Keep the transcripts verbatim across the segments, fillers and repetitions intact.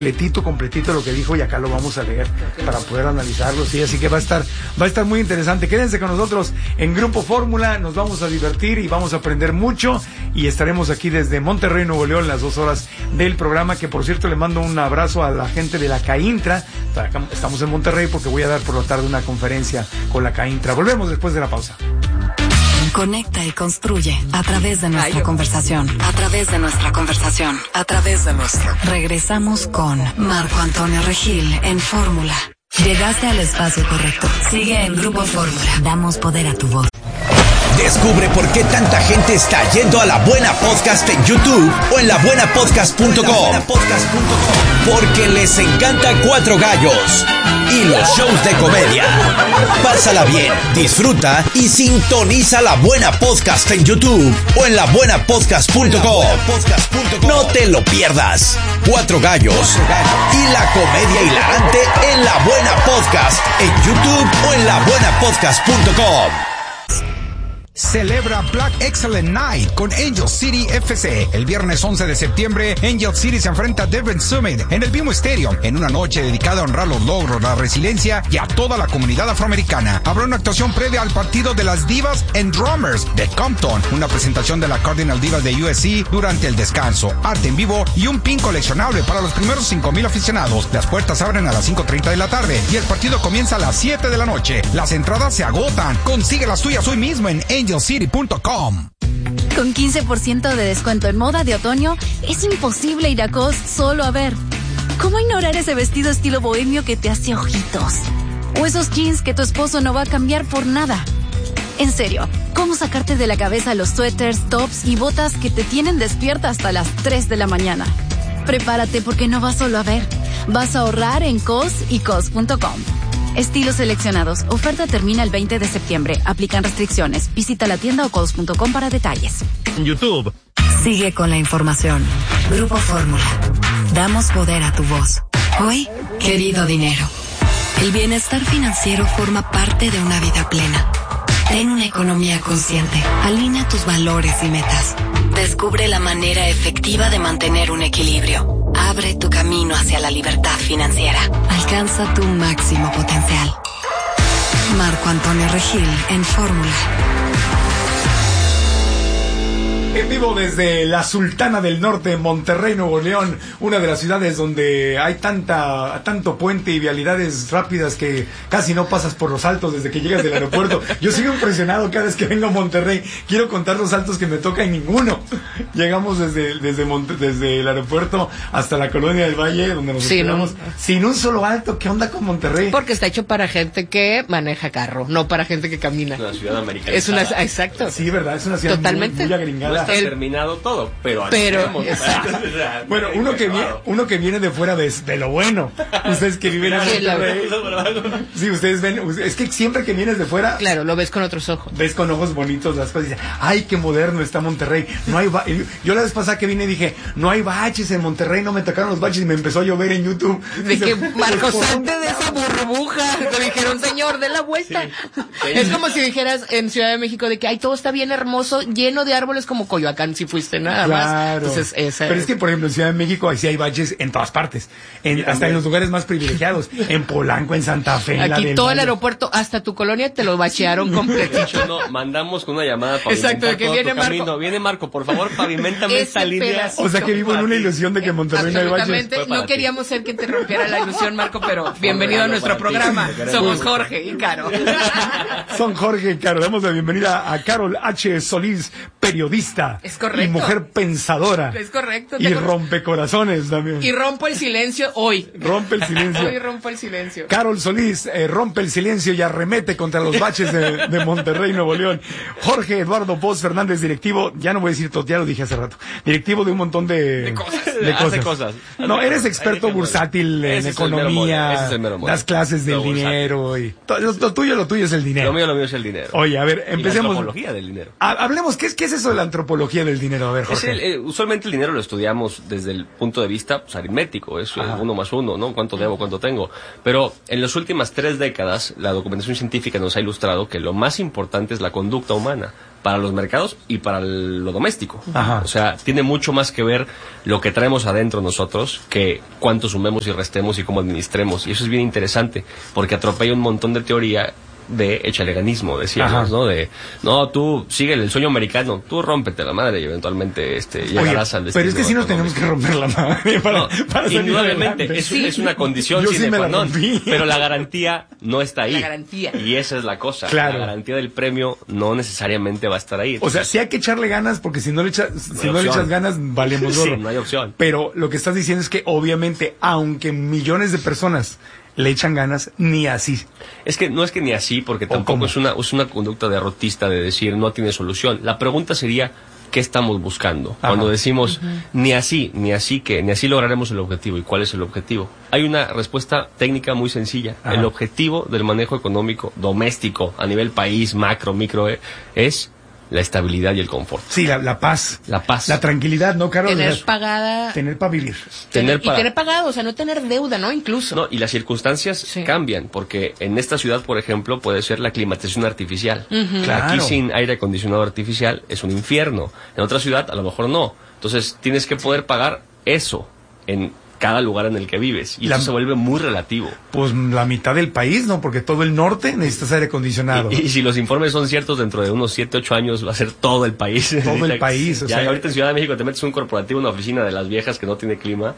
completito, completito lo que dijo y acá lo vamos a leer para poder analizarlo, sí, así que va a estar, va a estar muy interesante. Quédense con nosotros en Grupo Fórmula, nos vamos a divertir y vamos a aprender mucho y estaremos aquí desde Monterrey, Nuevo León, las dos horas del programa, que por cierto le mando un abrazo a la gente de la CAINTRA. Estamos en Monterrey porque voy a dar por la tarde una conferencia con la CAINTRA. Volvemos después de la pausa. Conecta y construye a través de nuestra Ay, conversación, a través de nuestra conversación, a través de nuestra. Regresamos con Marco Antonio Regil en Fórmula. Llegaste al espacio correcto. Sigue en Grupo Fórmula. Damos poder a tu voz. Descubre por qué tanta gente está yendo a La Buena Podcast en YouTube o en la buena podcast punto com. Porque les encanta Cuatro Gallos y los shows de comedia. Pásala bien, disfruta y sintoniza La Buena Podcast en YouTube o en la buena podcast punto com. No te lo pierdas. Cuatro Gallos y la comedia hilarante en La Buena Podcast en YouTube o en la buena podcast punto com. Celebra Black Excellent Night con Angel City F C. El viernes once de septiembre, Angel City se enfrenta a Devon Summit en el BMO Stadium en una noche dedicada a honrar los logros, la resiliencia y a toda la comunidad afroamericana. Habrá una actuación previa al partido de las Divas and Drummers de Compton, una presentación de la Cardinal Divas de U S C durante el descanso, arte en vivo y un pin coleccionable para los primeros cinco mil aficionados. Las puertas abren a las cinco treinta de la tarde y el partido comienza a las siete de la noche. Las entradas se agotan. Consigue las tuyas hoy mismo en angel city punto com. Con quince por ciento de descuento en moda de otoño, es imposible ir a Cos solo a ver. ¿Cómo ignorar ese vestido estilo bohemio que te hace ojitos? O esos jeans que tu esposo no va a cambiar por nada. En serio, ¿cómo sacarte de la cabeza los suéteres, tops y botas que te tienen despierta hasta las tres de la mañana? Prepárate porque no vas solo a ver. Vas a ahorrar en Cos y Cos punto com. Estilos seleccionados. Oferta termina el veinte de septiembre. Aplican restricciones. Visita la tienda o cos punto com para detalles. YouTube. Sigue con la información. Grupo Fórmula. Damos poder a tu voz. Hoy, querido dinero. El bienestar financiero forma parte de una vida plena. Ten una economía consciente. Alinea tus valores y metas. Descubre la manera efectiva de mantener un equilibrio. Abre tu camino hacia la libertad financiera. Alcanza tu máximo potencial. Marco Antonio Regil en Fórmula. En vivo desde la Sultana del Norte, Monterrey, Nuevo León, una de las ciudades donde hay tanta tanto puente y vialidades rápidas que casi no pasas por los altos desde que llegas del aeropuerto. Yo sigo impresionado cada vez que vengo a Monterrey. Quiero contar los altos que me toca y ninguno. Llegamos desde desde Monte, desde el aeropuerto hasta la Colonia del Valle, donde nos sí, esperamos, no, sin un solo alto. ¿Qué onda con Monterrey? Porque está hecho para gente que maneja carro, no para gente que camina. Es una ciudad americana. Es una, exacto. Sí, verdad, es una ciudad totalmente muy, muy agringada. Está el, terminado todo, pero, pero bueno, uno que viene, uno que viene de fuera de, de lo bueno. Ustedes que viven en Monterrey. Sí, ustedes ven, es que siempre que vienes de fuera, claro, lo ves con otros ojos. Ves con ojos bonitos las cosas y dices, ay, qué moderno está Monterrey. No hay ba yo la vez pasada que vine dije, no hay baches en Monterrey, no me tocaron los baches y me empezó a llover en YouTube. De que Marcos, salte de esa burbuja. Te dijeron, señor, de la vuelta. Sí. Es como si dijeras en Ciudad de México de que ay, todo está bien hermoso, lleno de árboles como Coyoacán. Si fuiste nada claro. más. Entonces, esa pero es que, por ejemplo, en Ciudad de México ahí sí hay baches en todas partes. En, hasta en los lugares más privilegiados. En Polanco, en Santa Fe. En aquí la todo el aeropuerto, hasta tu colonia, te lo bachearon completito. No, mandamos con una llamada para exacto, de que viene Marco. Camino. Viene Marco, por favor, paviméntame esta línea. O sea que vivo en una ilusión de que en Monterrey no hay baches. No queríamos ser que te rompiera la ilusión, Marco, pero bienvenido a nuestro programa. Somos Jorge y Caro. Son Jorge y Caro. Damos la bienvenida a Carol H. Solís, periodista. Es correcto. Y mujer pensadora. Es correcto. Y rompecorazones también. Y rompo el silencio hoy. Rompe el silencio. Hoy rompo el silencio. Carol Solís eh, rompe el silencio y arremete contra los baches de, de Monterrey, Nuevo León. Jorge Eduardo Poz Fernández, directivo, ya no voy a decir todo, ya lo dije hace rato, directivo de un montón de, de cosas. De cosas. Hace cosas. No, eres experto bursátil en economía, das clases del lo dinero y to, lo, lo tuyo, lo tuyo es el dinero. Lo mío, lo mío es el dinero. Oye, a ver, empecemos. Y la antropología del dinero. Ha, hablemos, ¿qué es, qué es eso de la antropología? antropología del dinero? A ver, Jorge. Es el, eh, usualmente el dinero lo estudiamos desde el punto de vista pues, aritmético, es eh, uno más uno, ¿no? ¿Cuánto debo, cuánto tengo? Pero en las últimas tres décadas, la documentación científica nos ha ilustrado que lo más importante es la conducta humana para los mercados y para el- lo doméstico. Ajá. O sea, tiene mucho más que ver lo que traemos adentro nosotros que cuánto sumemos y restemos y cómo administremos. Y eso es bien interesante, porque atropella un montón de teoría de echaleganismo, decíamos, Ajá. ¿no? De, no, tú sigue el sueño americano, tú rómpete la madre y eventualmente este, Oye, llegarás al destino. pero es que sí nos tenemos que romper la madre para, No, para salir indudablemente, adelante. es, es una condición Yo sí sine me la qua non, rompí. pero la garantía no está ahí. La garantía. Y esa es la cosa. Claro. La garantía del premio no necesariamente va a estar ahí. O sea, sí hay que echarle ganas porque si no le, echa- si no le opción. echas ganas, valemos Sí, gorro. no hay opción. Pero lo que estás diciendo es que obviamente, aunque millones de personas le echan ganas, ni así. Es que no es que ni así, porque ¿O tampoco cómo? es una, es una conducta derrotista de decir no tiene solución. La pregunta sería, ¿qué estamos buscando? Ajá. Cuando decimos ni así, ni así que, ni así lograremos el objetivo. ¿Y cuál es el objetivo? Hay una respuesta técnica muy sencilla. Ajá. El objetivo del manejo económico doméstico a nivel país, macro, micro, eh, es la estabilidad y el confort. Sí, la, la paz. La paz. La tranquilidad, ¿no, Carlos? Tener O sea, pagada. Tener para vivir. Tener y para- tener pagado, o sea, no tener deuda, ¿no? Incluso. No, y las circunstancias Sí. cambian, porque en esta ciudad, por ejemplo, puede ser la climatización artificial. Claro. Aquí sin aire acondicionado artificial es un infierno. En otra ciudad a lo mejor no. Entonces tienes que poder pagar eso en cada lugar en el que vives. Y La- eso se vuelve muy relativo. Pues la mitad del país, ¿no? Porque todo el norte necesitas aire acondicionado. Y, y si los informes son ciertos, dentro de unos siete, ocho años va a ser todo el país. Todo el país, o Ya sea- ahorita en Ciudad de México te metes en un corporativo, una oficina de las viejas que no tiene clima.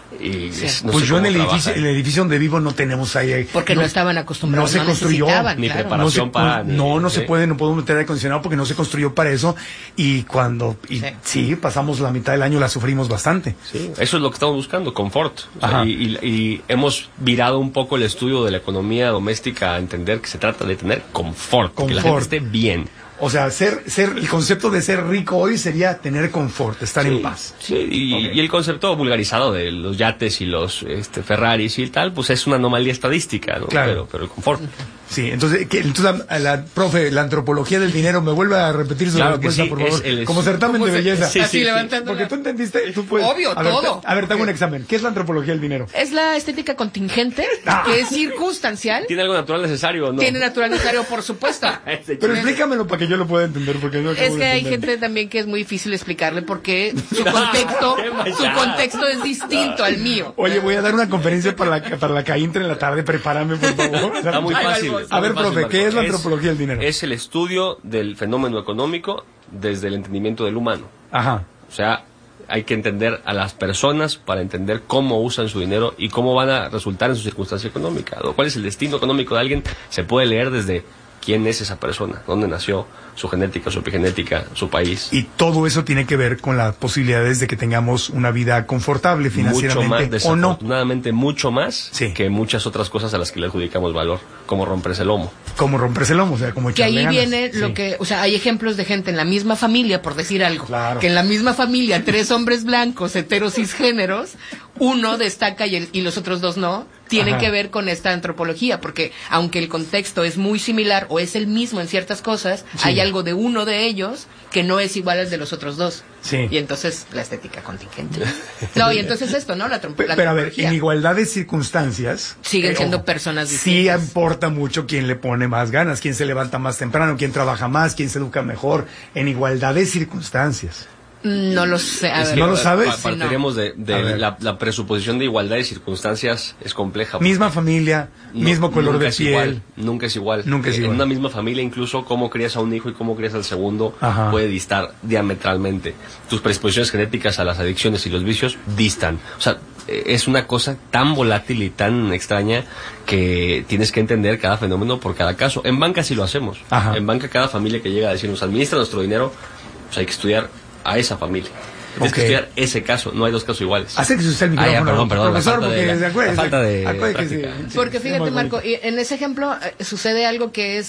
Y es- no pues sé yo en cómo el edificio, trabajan. el edificio donde vivo no tenemos aire. Porque no, estaban acostumbrados. No se construyó. necesitaban, Ni claro. preparación. No, se, para- no, no sí. se puede, no podemos meter aire acondicionado porque no se construyó para eso. Y cuando, y, sí. Sí. pasamos la mitad del año, la sufrimos bastante. Sí, eso es lo que estamos buscando, confort. O sea, Ajá. y, y- y hemos virado un poco el estudio de la economía doméstica a entender que se trata de tener confort, que la gente Confort. esté bien. O sea, ser, ser, el concepto de ser rico hoy sería tener confort, estar Sí, en paz. sí, y, Ok. y el concepto vulgarizado de los yates y los este, Ferraris y tal, pues es una anomalía estadística, ¿no? Claro. Pero, pero el confort. Sí, entonces, ¿qué? entonces la, la- profe, la antropología del dinero, me vuelve a repetir su Claro que respuesta, sí, por favor. es el- Como certamen ¿Cómo de se- belleza. Sí, Así sí, levantando Porque la- tú entendiste, tú puedes. Obvio, a ver, todo. te- a ver, te hago un examen. ¿Qué es la antropología del dinero? Es la estética contingente, Ah. que es circunstancial. ¿Tiene algo natural necesario o no? Tiene natural necesario, por supuesto. Ese Pero chiste. explícamelo para que yo lo pueda entender, porque no acabo Es de que hay entender. gente también que es muy difícil explicarle porque su No, contexto, qué su maldad. contexto es distinto al mío. Oye, voy a dar una conferencia para la, para la Caintra en la tarde, prepárame, por favor. Está muy Ay, fácil. Balbos. está A ver, muy fácil, profe, ¿qué Marco. es la antropología del dinero? Es el estudio del fenómeno económico desde el entendimiento del humano. Ajá. O sea, hay que entender a las personas para entender cómo usan su dinero y cómo van a resultar en su circunstancia económica. ¿no? ¿Cuál es el destino económico de alguien? Se puede leer desde quién es esa persona, dónde nació, su genética, su epigenética, su país. Y todo eso tiene que ver con las posibilidades de que tengamos una vida confortable Mucho más, financieramente, ¿o no? desafortunadamente, mucho más Sí. que muchas otras cosas a las que le adjudicamos valor, como romperse el lomo. Como romperse el lomo, o sea, como Que echarle ahí ganas. viene lo Sí. que, o sea, hay ejemplos de gente en la misma familia, por decir algo, Claro. que en la misma familia, tres hombres blancos, heteros cisgéneros, uno destaca y, el- y los otros dos no, tienen Ajá. que ver con esta antropología, porque aunque el contexto es muy similar o es el mismo en ciertas cosas, Sí. hay algo de uno de ellos que no es igual al de los otros dos. Sí. Y entonces la estética contingente. No, y entonces esto, ¿no? La, trom- Pe- la Pero a ver, antropología. en igualdad de circunstancias... Siguen eh, siendo ojo, personas Sí distintas. importa mucho quién le pone más ganas, quién se levanta más temprano, quién trabaja más, quién se educa mejor, en igualdad de circunstancias. No lo sé. A Es ver. que, ¿No lo pa- sabes? pa- Partiremos de, de A ver. la, la presuposición de igualdad de circunstancias es compleja. Misma familia, No, mismo color nunca de es piel. igual, nunca es igual. Nunca es Eh, igual. En una misma familia, incluso cómo crías a un hijo y cómo crías al segundo Ajá. puede distar diametralmente. Tus predisposiciones genéticas a las adicciones y los vicios distan. O sea, eh, es una cosa tan volátil y tan extraña que tienes que entender cada fenómeno por cada caso. En banca sí lo hacemos. Ajá. En banca cada familia que llega a decirnos administra nuestro dinero, pues hay que estudiar a esa familia. Tienes Ok. que estudiar ese caso, no hay dos casos iguales. Acérquese usted el Ah, ya, micrófono, perdón, perdón, la profesor, falta de- porque la- se acuerde, la falta de acuerde que práctica. sí, sí, Porque sí, fíjate, muy Marco, bonito. y en ese ejemplo eh, sucede algo que es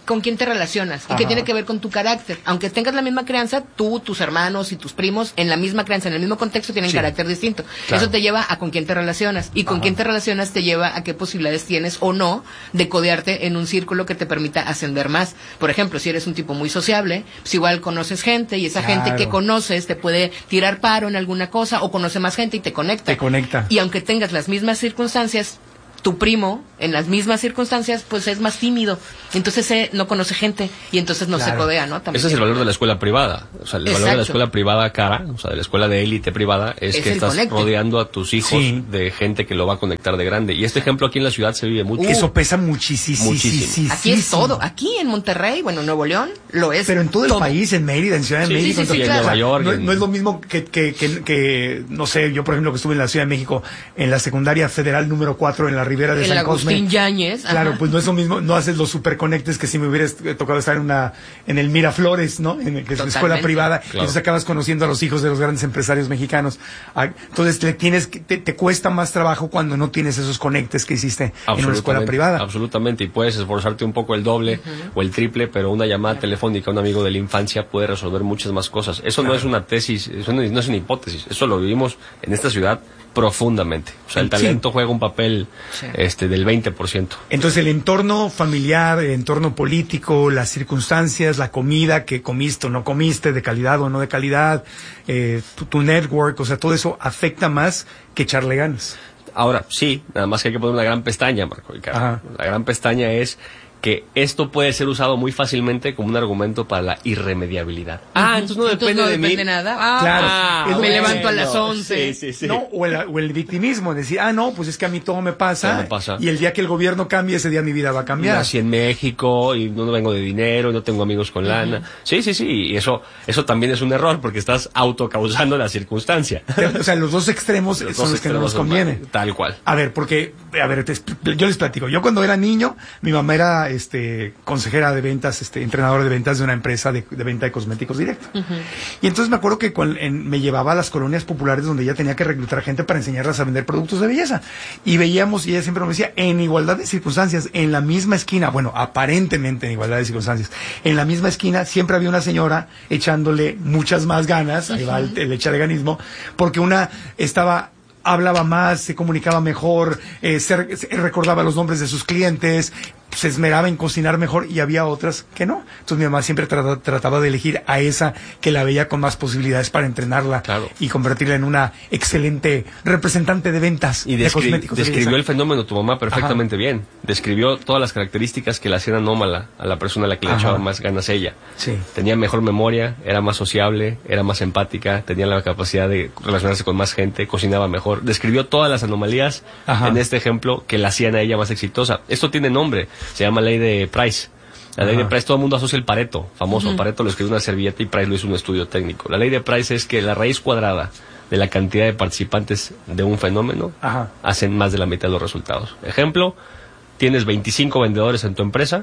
con quién te relacionas y Ajá. que tiene que ver con tu carácter. Aunque tengas la misma crianza, tú, tus hermanos y tus primos en la misma crianza, en el mismo contexto, tienen sí. carácter distinto. Claro. Eso te lleva a con quién te relacionas y con Ajá. quién te relacionas te lleva a qué posibilidades tienes o no de codearte en un círculo que te permita ascender más. Por ejemplo, si eres un tipo muy sociable, pues igual conoces gente y esa claro. gente que conoces te puede tirar paro en alguna cosa o conoce más gente y te conecta. Te conecta. Y aunque tengas las mismas circunstancias, tu primo, en las mismas circunstancias, pues es más tímido. Entonces eh, no conoce gente y entonces no claro. se codea, ¿no? También ese es el valor de la escuela privada. O sea, el Exacto. valor de la escuela privada cara, o sea, de la escuela de élite privada, es, es que estás conecte. rodeando a tus hijos sí. de gente que lo va a conectar de grande. Y este ejemplo aquí en la ciudad se vive mucho. Uh, Eso pesa muchísimo. muchísimo. Aquí es todo. Aquí en Monterrey, bueno, en Nuevo León, lo es. Pero en todo, todo. el país, en Mérida, en Ciudad de sí, México. Sí, sí, sí, en Nueva York. No, en... no es lo mismo que, que, que, que, no sé, yo por ejemplo que estuve en la Ciudad de México, en la secundaria federal número cuatro en la Ribera de el San Agustín Cosme. Yáñez. Claro, Ajá. pues no es lo mismo, no haces los superconectes que si me hubieras tocado estar en una en el Miraflores, ¿no? En el, que es una escuela privada, claro. Entonces acabas conociendo a los hijos de los grandes empresarios mexicanos. Entonces te tienes te, te cuesta más trabajo cuando no tienes esos conectes que hiciste en una escuela privada. Absolutamente, y puedes esforzarte un poco el doble uh-huh. o el triple, pero una llamada uh-huh. telefónica a un amigo de la infancia puede resolver muchas más cosas. Eso claro. no es una tesis, eso no es una hipótesis, eso lo vivimos en esta ciudad profundamente. O sea, el talento sí. juega un papel sí. este del veinte por ciento. Entonces, el entorno familiar, el entorno político, las circunstancias, la comida que comiste o no comiste, de calidad o no de calidad, eh, tu, tu network, o sea, todo eso afecta más que echarle ganas. Ahora, sí, nada más que hay que poner una gran pestaña, Marco. La gran pestaña es que esto puede ser usado muy fácilmente como un argumento para la irremediabilidad. Ah, entonces no depende entonces no de depende mí. nada. Ah, claro. Ah, me bueno, levanto a las once. Sí, sí, sí. No, o el, o el victimismo, decir, ah, no, pues es que a mí todo me pasa, todo me pasa. Y el día que el gobierno cambie, ese día mi vida va a cambiar. Nací en México y no vengo de dinero, no tengo amigos con lana. Uh-huh. Sí, sí, sí, y eso eso también es un error porque estás autocausando la circunstancia. O sea, los dos extremos los son dos los que no nos conviene. Tal cual. A ver, porque, a ver, te, yo les platico. Yo cuando era niño, mi mamá era, este, consejera de ventas, este, entrenadora de ventas de una empresa de, de venta de cosméticos directo. Uh-huh. Y entonces me acuerdo que cuando, en, me llevaba a las colonias populares donde ella tenía que reclutar gente para enseñarlas a vender productos de belleza. Y veíamos, y ella siempre me decía, en igualdad de circunstancias, en la misma esquina, bueno, aparentemente en igualdad de circunstancias, en la misma esquina siempre había una señora echándole muchas más ganas, uh-huh. ahí va el, el echaleganismo, porque una estaba... hablaba más, se comunicaba mejor, eh, se, se recordaba los nombres de sus clientes, se esmeraba en cocinar mejor, y había otras que no. Entonces mi mamá siempre trata, trataba de elegir a esa que la veía con más posibilidades para entrenarla, claro, y convertirla en una excelente representante de ventas y de cosméticos. Describió el fenómeno tu mamá perfectamente Ajá. bien. Describió todas las características que la hacían anómala a la persona a la que le Ajá. echaba más ganas ella. Sí. Tenía mejor memoria, era más sociable, era más empática, tenía la capacidad de relacionarse con más gente, cocinaba mejor. Describió todas las anomalías Ajá. en este ejemplo que la hacían a ella más exitosa. Esto tiene nombre, se llama ley de Price. La Ajá. ley de Price, todo el mundo asocia el Pareto, famoso. Uh-huh. Pareto lo escribió en una servilleta y Price lo hizo en un estudio técnico. La ley de Price es que la raíz cuadrada de la cantidad de participantes de un fenómeno Ajá. hacen más de la mitad de los resultados. Ejemplo, tienes veinticinco vendedores en tu empresa,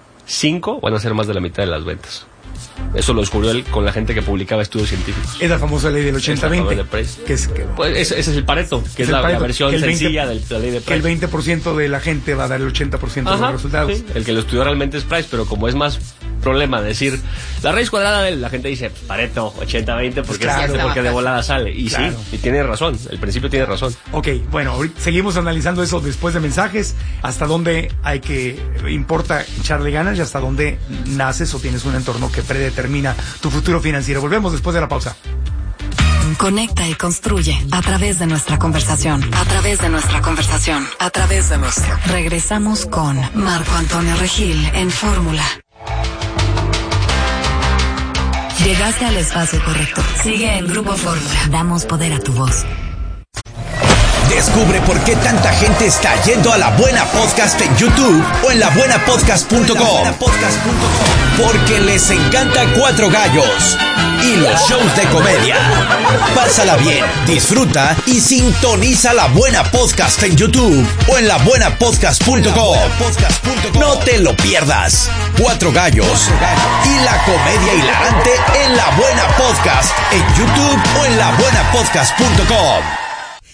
cinco van a hacer más de la mitad de las ventas. Eso lo descubrió él con la gente que publicaba estudios científicos. Es la famosa ley del ochenta veinte. Que es, que, pues ese, ese es el Pareto, que es, es la, Pareto, la versión sencilla de la ley de Price. Que el veinte por ciento de la gente va a dar el ochenta por ciento Ajá, de los resultados. Sí. El que lo estudió realmente es Price, pero como es más problema decir la raíz cuadrada de él, la gente dice Pareto, ochenta veinte, porque, claro, es porque de volada sale. Y claro. sí, y tiene razón, el principio tiene razón. Ok, bueno, ahorita seguimos analizando eso después de mensajes, hasta dónde hay que, importa echarle ganas y hasta dónde naces o tienes un entorno que predetermina tu futuro financiero. Volvemos después de la pausa. Conecta y construye a través de nuestra conversación. A través de nuestra conversación. A través de nuestra. Regresamos con Marco Antonio Regil en Fórmula. Llegaste al espacio correcto. Sigue en Grupo Fórmula. Damos poder a tu voz. Descubre por qué tanta gente está yendo a La Buena Podcast en YouTube o en la buena podcast punto com. Porque les encanta Cuatro Gallos y los shows de comedia. Pásala bien, disfruta y sintoniza La Buena Podcast en YouTube o en la buena podcast punto com. No te lo pierdas. Cuatro Gallos y la comedia hilarante en La Buena Podcast en YouTube o en la buena podcast punto com.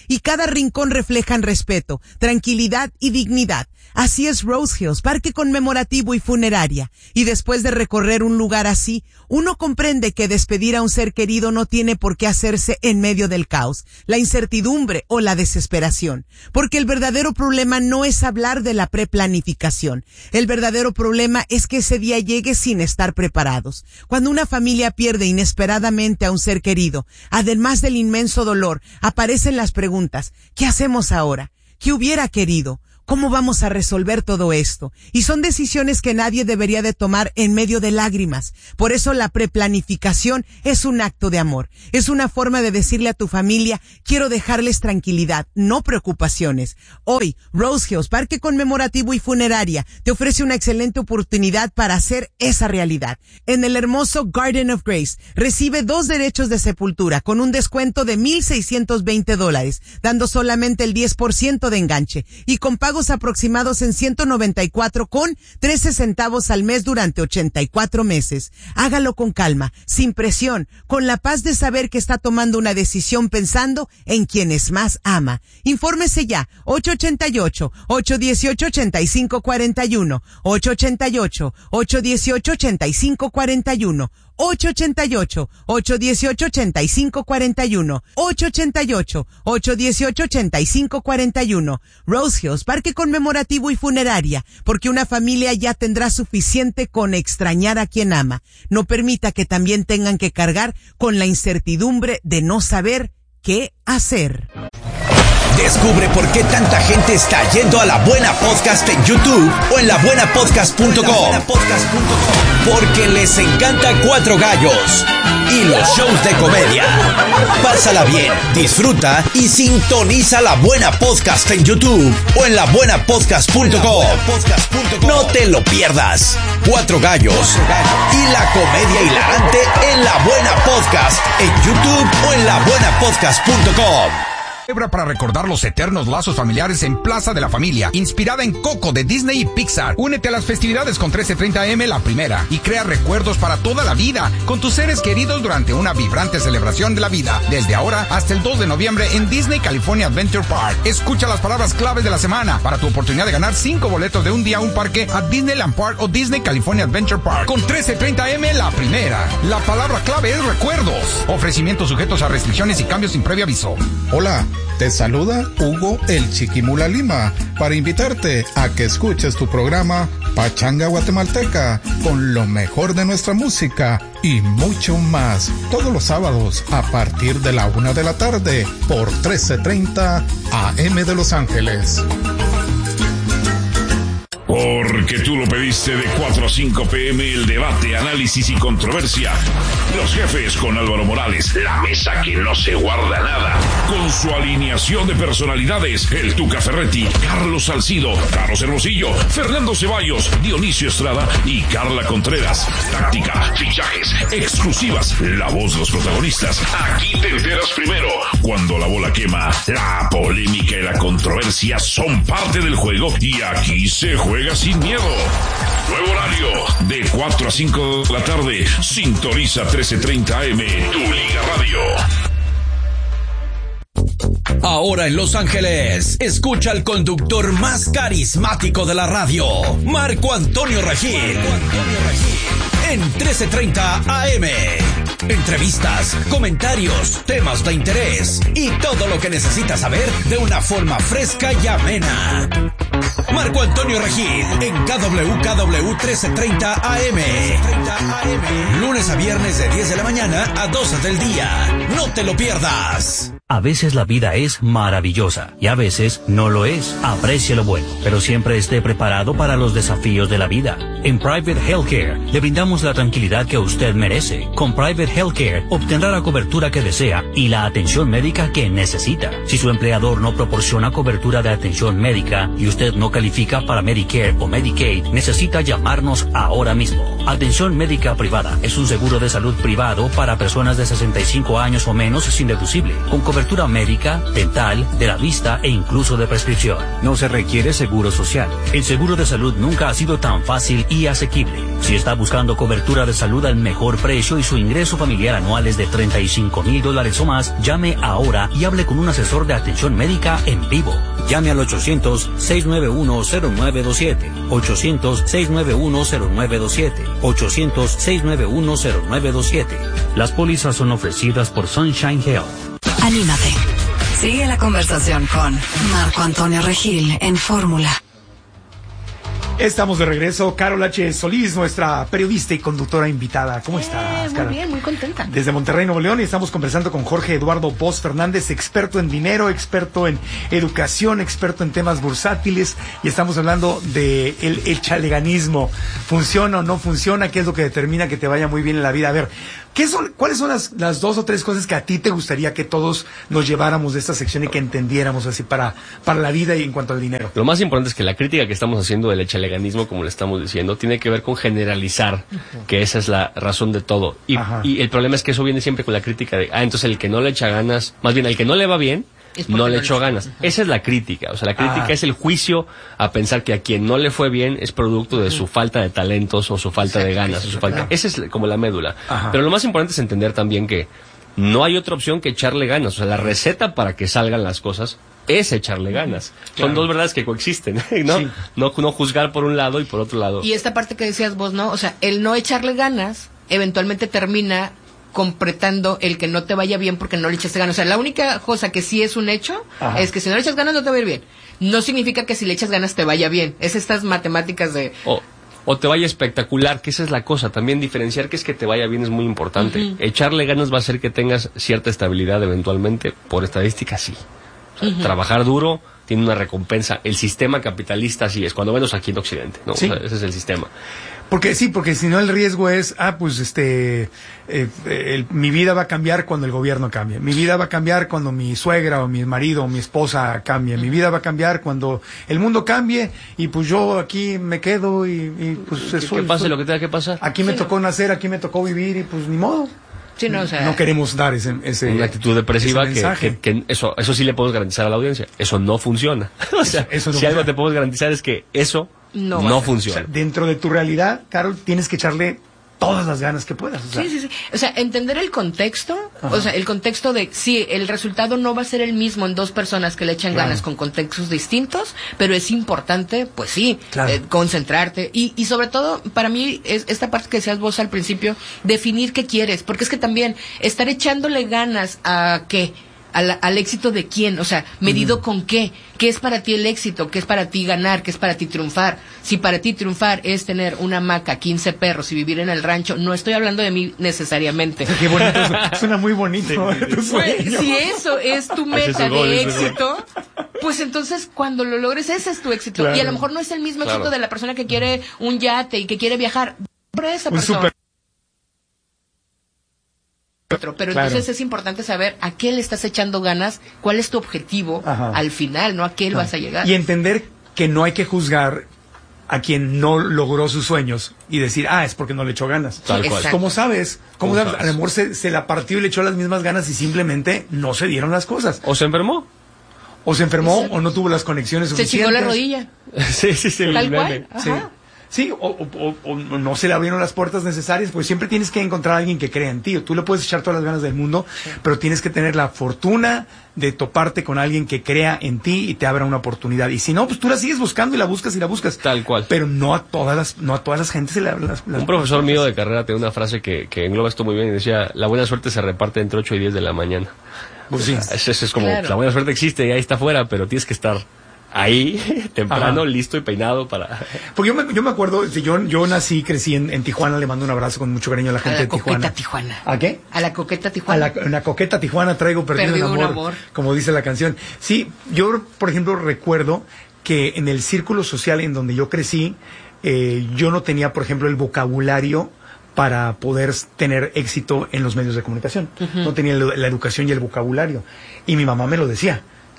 y cada rincón reflejan respeto, tranquilidad y dignidad. Así es Rose Hills, parque conmemorativo y funeraria. Y después de recorrer un lugar así, uno comprende que despedir a un ser querido no tiene por qué hacerse en medio del caos, la incertidumbre o la desesperación. Porque el verdadero problema no es hablar de la preplanificación. El verdadero problema es que ese día llegue sin estar preparados. Cuando una familia pierde inesperadamente a un ser querido, además del inmenso dolor, aparecen las preguntas: ¿qué hacemos ahora? ¿Qué hubiera querido? ¿Cómo vamos a resolver todo esto? Y son decisiones que nadie debería de tomar en medio de lágrimas. Por eso la preplanificación es un acto de amor. Es una forma de decirle a tu familia: quiero dejarles tranquilidad, no preocupaciones. Hoy, Rose Hills, Parque Conmemorativo y Funeraria, te ofrece una excelente oportunidad para hacer esa realidad. En el hermoso Garden of Grace, recibe dos derechos de sepultura con un descuento de mil seiscientos veinte dólares, dando solamente el diez por ciento de enganche y con pagos aproximados en ciento noventa y cuatro con trece centavos al mes durante ochenta y cuatro meses. Hágalo con calma, sin presión, con la paz de saber que está tomando una decisión pensando en quienes más ama. Infórmese ya, ocho ocho ocho, ocho uno ocho, ocho cinco cuatro uno, ocho ocho ocho, ocho uno ocho, ocho cinco cuatro uno, ocho ocho ocho, ocho uno ocho, ocho cinco cuatro uno, ocho ocho ocho, ocho uno ocho, ocho cinco cuatro uno. Rose Hills, Parque Conmemorativo y Funeraria, porque una familia ya tendrá suficiente con extrañar a quien ama. No permita que también tengan que cargar con la incertidumbre de no saber qué hacer. Descubre por qué tanta gente está yendo a La Buena Podcast en YouTube o en la buena podcast punto com. Porque les encanta Cuatro Gallos y los shows de comedia. Pásala bien, disfruta y sintoniza La Buena Podcast en YouTube o en la buena podcast punto com. No te lo pierdas. Cuatro Gallos y la comedia hilarante en La Buena Podcast en YouTube o en la buena podcast punto com. Para recordar los eternos lazos familiares en Plaza de la Familia, inspirada en Coco de Disney y Pixar. Únete a las festividades con trece treinta eme La Primera y crea recuerdos para toda la vida con tus seres queridos durante una vibrante celebración de la vida. Desde ahora hasta el dos de noviembre en Disney California Adventure Park. Escucha las palabras claves de la semana para tu oportunidad de ganar cinco boletos de un día a un parque a Disneyland Park o Disney California Adventure Park. Con trece treinta eme La Primera. La palabra clave es recuerdos. Ofrecimientos sujetos a restricciones y cambios sin previo aviso. Hola. Te saluda Hugo el Chiquimula Lima para invitarte a que escuches tu programa Pachanga Guatemalteca con lo mejor de nuestra música y mucho más todos los sábados a partir de la una de la tarde por trece treinta A M de Los Ángeles. Porque tú lo pediste de cuatro a cinco pm el debate, análisis y controversia. Los jefes con Álvaro Morales, la mesa que no se guarda nada. Con su alineación de personalidades, el Tuca Ferretti, Carlos Salcido, Carlos Hermosillo, Fernando Ceballos, Dionisio Estrada y Carla Contreras. Táctica, fichajes, exclusivas, la voz de los protagonistas. Aquí te enteras primero. Cuando la bola quema, la polémica y la controversia son parte del juego y aquí se juega sin miedo. Nuevo horario de cuatro a cinco de la tarde. Sintoniza trece treinta A M, tu Liga Radio. Ahora en Los Ángeles, escucha al conductor más carismático de la radio, Marco Antonio Regil. En trece treinta A M. Entrevistas, comentarios, temas de interés y todo lo que necesitas saber de una forma fresca y amena. Marco Antonio Regil en K W K W trece treinta A M. Lunes a viernes de diez de la mañana a doce del día. No te lo pierdas. A veces la vida es maravillosa y a veces no lo es. Aprecie lo bueno, pero siempre esté preparado para los desafíos de la vida. En Private Healthcare le brindamos la tranquilidad que usted merece. Con Private Healthcare obtendrá la cobertura que desea y la atención médica que necesita. Si su empleador no proporciona cobertura de atención médica y usted no califica para Medicare o Medicaid, necesita llamarnos ahora mismo. Atención médica privada es un seguro de salud privado para personas de sesenta y cinco años o menos sin deducible, con cobertura cobertura médica, dental, de la vista e incluso de prescripción. No se requiere seguro social. El seguro de salud nunca ha sido tan fácil y asequible. Si está buscando cobertura de salud al mejor precio y su ingreso familiar anual es de treinta y cinco mil dólares o más, llame ahora y hable con un asesor de atención médica en vivo. Llame al ochocientos, seiscientos noventa y uno, cero nueve dos siete. ochocientos, seiscientos noventa y uno, cero nueve dos siete. ochocientos, seiscientos noventa y uno, cero nueve dos siete. Las pólizas son ofrecidas por Sunshine Health. Anímate. Sigue la conversación con Marco Antonio Regil en Fórmula. Estamos de regreso. Carol H. Solís, nuestra periodista y conductora invitada. ¿Cómo eh, estás, Muy Carol? bien, muy contenta. Desde Monterrey, Nuevo León, y estamos conversando con Jorge Eduardo Bosch Fernández, experto en dinero, experto en educación, experto en temas bursátiles, y estamos hablando de el, el chaleganismo. ¿Funciona o no funciona? ¿Qué es lo que determina que te vaya muy bien en la vida? A ver, ¿qué son, ¿cuáles son las, las dos o tres cosas que a ti te gustaría que todos nos lleváramos de esta sección y que entendiéramos así para, para la vida y en cuanto al dinero? Lo más importante es que la crítica que estamos haciendo del chaleganismo, como le estamos diciendo, tiene que ver con generalizar, uh-huh. que esa es la razón de todo. Y, y el problema es que eso viene siempre con la crítica de, ah, entonces el que no le echa ganas, más bien el que no le va bien, no le echó ganas. Uh-huh. Esa es la crítica. O sea, la crítica ah. es el juicio a pensar que a quien no le fue bien es producto de uh-huh. su falta de talentos o su falta sí, de ganas. Sí, o su falta... Esa es como la médula. Ajá. Pero lo más importante es entender también que no hay otra opción que echarle ganas. O sea, la receta para que salgan las cosas es echarle ganas. Claro. Son dos verdades que coexisten, ¿no? Sí. ¿no? No juzgar por un lado y por otro lado. Y esta parte que decías vos, ¿no? O sea, el no echarle ganas eventualmente termina completando el que no te vaya bien porque no le echaste ganas. O sea, la única cosa que sí es un hecho Ajá. es que si no le echas ganas no te va a ir bien. No significa que si le echas ganas te vaya bien. Es estas matemáticas de... Oh. O te vaya espectacular, que esa es la cosa. También diferenciar que es que te vaya bien es muy importante. Uh-huh. Echarle ganas va a hacer que tengas cierta estabilidad eventualmente. Por estadística, sí. O sea, uh-huh. Trabajar duro tiene una recompensa. El sistema capitalista así es, cuando menos aquí en Occidente, ¿no? ¿Sí? O sea, ese es el sistema. Porque sí, porque si no el riesgo es, ah, pues este, eh, el, mi vida va a cambiar cuando el gobierno cambie. Mi vida va a cambiar cuando mi suegra o mi marido o mi esposa cambie. Mi vida va a cambiar cuando el mundo cambie y pues yo aquí me quedo y, y pues eso. Que pase lo que tenga que pasar. Aquí me sí, tocó no. nacer, aquí me tocó vivir y pues ni modo. Sí, no, o sea, no queremos dar ese, ese una actitud depresiva que, que, que eso eso sí le podemos garantizar a la audiencia. Eso no funciona. O sea, eso, eso no si funciona. Algo te podemos garantizar es que eso no, no funciona. O sea, dentro de tu realidad, Carol, tienes que echarle todas las ganas que puedas. O sea. Sí, sí, sí. O sea, entender el contexto, Ajá. o sea, el contexto de, sí, el resultado no va a ser el mismo en dos personas que le echan claro. ganas con contextos distintos, pero es importante, pues sí, claro. eh, concentrarte. Y, y sobre todo, para mí, es esta parte que decías vos al principio, definir qué quieres, porque es que también estar echándole ganas a qué, Al, al éxito de quién, o sea, medido mm. con qué, qué es para ti el éxito, qué es para ti ganar, qué es para ti triunfar. Si para ti triunfar es tener una hamaca, quince perros y vivir en el rancho, no estoy hablando de mí necesariamente. Qué bonito, suena muy bonito. Pues, si eso es tu meta de éxito, pues entonces cuando lo logres ese es tu éxito. Claro. Y a lo mejor no es el mismo claro. éxito de la persona que quiere un yate y que quiere viajar. Para esa persona. Super... Pero claro. entonces es importante saber a qué le estás echando ganas, cuál es tu objetivo Ajá. al final, ¿no? A qué Ajá. vas a llegar. Y entender que no hay que juzgar a quien no logró sus sueños y decir, ah, es porque no le echó ganas. Tal cual. ¿Cómo sabes? ¿Cómo sabes? sabes? A lo mejor se, se la partió y le echó las mismas ganas y simplemente no se dieron las cosas. O se enfermó. O se enfermó o no tuvo las conexiones se suficientes. Se chingó la rodilla. sí, sí, sí. Tal cual. Ajá. Sí. Sí, o, o, o no se le abrieron las puertas necesarias, pues siempre tienes que encontrar a alguien que crea en ti. Tú le puedes echar todas las ganas del mundo, sí. pero tienes que tener la fortuna de toparte con alguien que crea en ti y te abra una oportunidad. Y si no, pues tú la sigues buscando y la buscas y la buscas. Tal cual. Pero no a todas las, no a todas las gentes se le abren las, las Un profesor puertas. Mío de carrera tenía una frase que, que engloba esto muy bien y decía, la buena suerte se reparte entre ocho y diez de la mañana. Pues sí. Eso es, es como, claro. la buena suerte existe y ahí está afuera, pero tienes que estar ahí, temprano, Ajá. listo y peinado para... Porque yo me, yo me acuerdo, yo, yo nací, crecí en, en Tijuana, le mando un abrazo con mucho cariño a la gente a la de Tijuana. Tijuana. ¿A qué? A la coqueta Tijuana. A la, una coqueta Tijuana traigo perdido, perdido un, amor, un amor, como dice la canción. Sí, yo, por ejemplo, recuerdo que en el círculo social en donde yo crecí, eh, yo no tenía, por ejemplo, el vocabulario para poder tener éxito en los medios de comunicación. Uh-huh. No tenía la, la educación y el vocabulario. Y mi mamá me lo decía.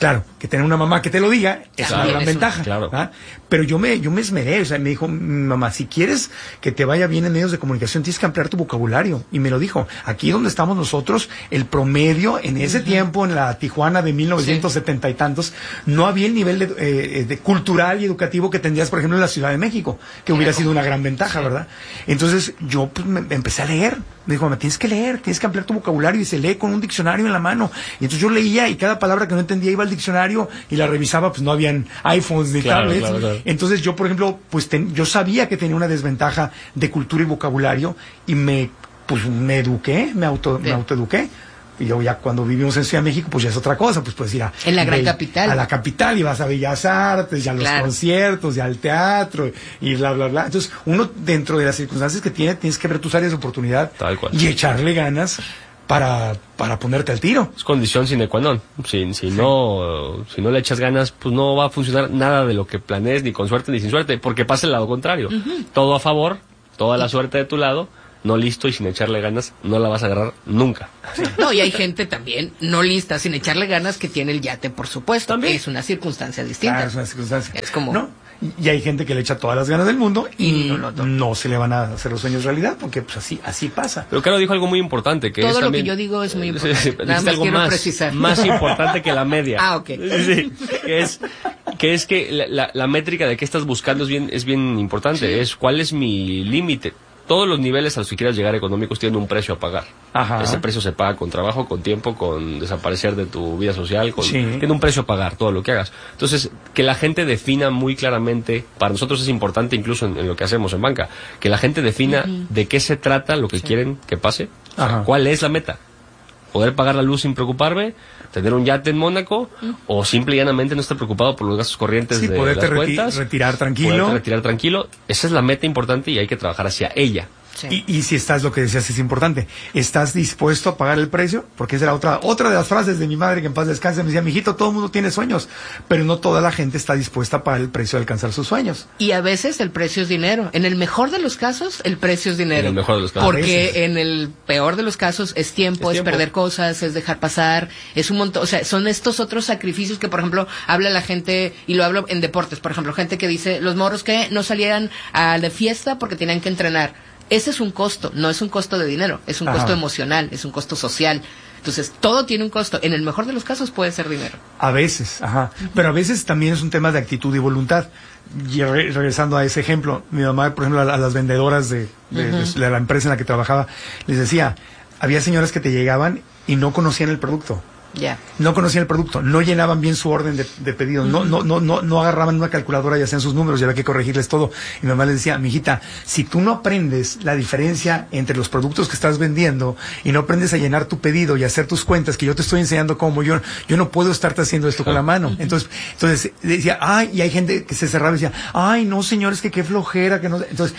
Claro, que tener una mamá que te lo diga es Claro, una gran es ventaja. un- claro. ¿verdad? Pero yo me, yo me esmeré, o sea, me dijo, mi mamá, si quieres que te vaya bien en medios de comunicación, tienes que ampliar tu vocabulario. Y me lo dijo, aquí donde estamos nosotros, el promedio, en ese uh-huh. tiempo, en la Tijuana de mil novecientos setenta sí. y tantos, no había el nivel de, eh, de cultural y educativo que tendrías, por ejemplo, en la Ciudad de México, que hubiera sido una gran ventaja, sí. ¿verdad? Entonces, yo pues, me, me empecé a leer. Me dijo, mamá, tienes que leer, tienes que ampliar tu vocabulario, y se lee con un diccionario en la mano. Y entonces yo leía, y cada palabra que no entendía iba al diccionario y la revisaba, pues no habían iPhones ni claro, tablets. Claro, claro. Entonces yo, por ejemplo, pues ten, yo sabía que tenía una desventaja de cultura y vocabulario, y me, pues me eduqué, me auto, sí. me autoeduqué. Y yo ya cuando vivimos en Ciudad de México, pues ya es otra cosa, pues puedes ir a... En la gran de, capital. A la capital, y vas a Bellas Artes, y a los claro. conciertos, y al teatro, y bla, bla, bla. Entonces, uno, dentro de las circunstancias que tiene, tienes que ver tus áreas de oportunidad. Tal cual. Y echarle ganas para, para ponerte al tiro. Es condición sine qua non. Si, si, sí. no, si no le echas ganas, pues no va a funcionar nada de lo que planees, ni con suerte ni sin suerte, porque pasa el lado contrario. Uh-huh. Todo a favor, toda la suerte de tu lado, no listo y sin echarle ganas, no la vas a agarrar nunca. Sí. No, y hay gente también no lista, sin echarle ganas, que tiene el yate, por supuesto. También. Es una circunstancia distinta. Claro, es una circunstancia. Es como... ¿no? Y hay gente que le echa todas las ganas del mundo y no, no, no. no se le van a hacer los sueños realidad, porque pues así así pasa. Pero Caro dijo algo muy importante, que todo es lo también, que yo digo es muy importante. Sí, sí, Nada más algo quiero más, precisar. más importante que la media. Ah, ok. Sí, que es que es que la, la, la métrica de qué estás buscando es bien es bien importante. Sí. Es cuál es mi límite. Todos los niveles a los que quieras llegar económicos tienen un precio a pagar. Ajá. Ese precio se paga con trabajo, con tiempo, con desaparecer de tu vida social. Con, sí. Tiene un precio a pagar todo lo que hagas. Entonces, que la gente defina muy claramente, para nosotros es importante incluso en, en lo que hacemos en banca, que la gente defina uh-huh. de qué se trata lo que sí. quieren que pase, o sea, cuál es la meta. Poder pagar la luz sin preocuparme, tener un yate en Mónaco, uh-huh. o simple y llanamente no estar preocupado por los gastos corrientes sí, de las reti- cuentas. retirar tranquilo. Poderte retirar tranquilo. Esa es la meta importante y hay que trabajar hacia ella. Sí. Y, y si estás, lo que decías es importante, ¿estás dispuesto a pagar el precio? Porque esa era otra otra de las frases de mi madre, que en paz descanse, me decía, mijito, todo el mundo tiene sueños, pero no toda la gente está dispuesta a pagar el precio de alcanzar sus sueños. Y a veces el precio es dinero. En el mejor de los casos, el precio es dinero. En el mejor de los casos. Porque en el peor de los casos es tiempo, es, es tiempo. perder cosas, es dejar pasar, es un montón, o sea, son estos otros sacrificios que, por ejemplo, habla la gente, y lo hablo en deportes, por ejemplo, gente que dice, los morros que no salieran a la fiesta porque tenían que entrenar. Ese es un costo, no es un costo de dinero, es un Ajá. costo emocional, es un costo social. Entonces, todo tiene un costo. En el mejor de los casos puede ser dinero. A veces, ajá. Pero a veces también es un tema de actitud y voluntad. Y re- regresando a ese ejemplo, mi mamá, por ejemplo, a, a las vendedoras de, de, uh-huh. de, de la empresa en la que trabajaba, les decía, había señoras que te llegaban y no conocían el producto. Ya. Yeah. No conocían el producto, no llenaban bien su orden de, de pedido, uh-huh. no, no, no, no, no agarraban una calculadora y hacían sus números, y había que corregirles todo. Y mi mamá les decía, mijita, si tú no aprendes la diferencia entre los productos que estás vendiendo y no aprendes a llenar tu pedido y a hacer tus cuentas, que yo te estoy enseñando cómo, yo, yo no puedo estarte haciendo esto con la mano. Entonces, entonces decía, ay, y hay gente que se cerraba y decía, ay, no, señores, que qué flojera, que no. Entonces,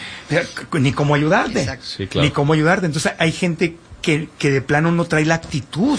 ni cómo ayudarte, sí, claro. ni cómo ayudarte. Entonces, hay gente que, que de plano no trae la actitud.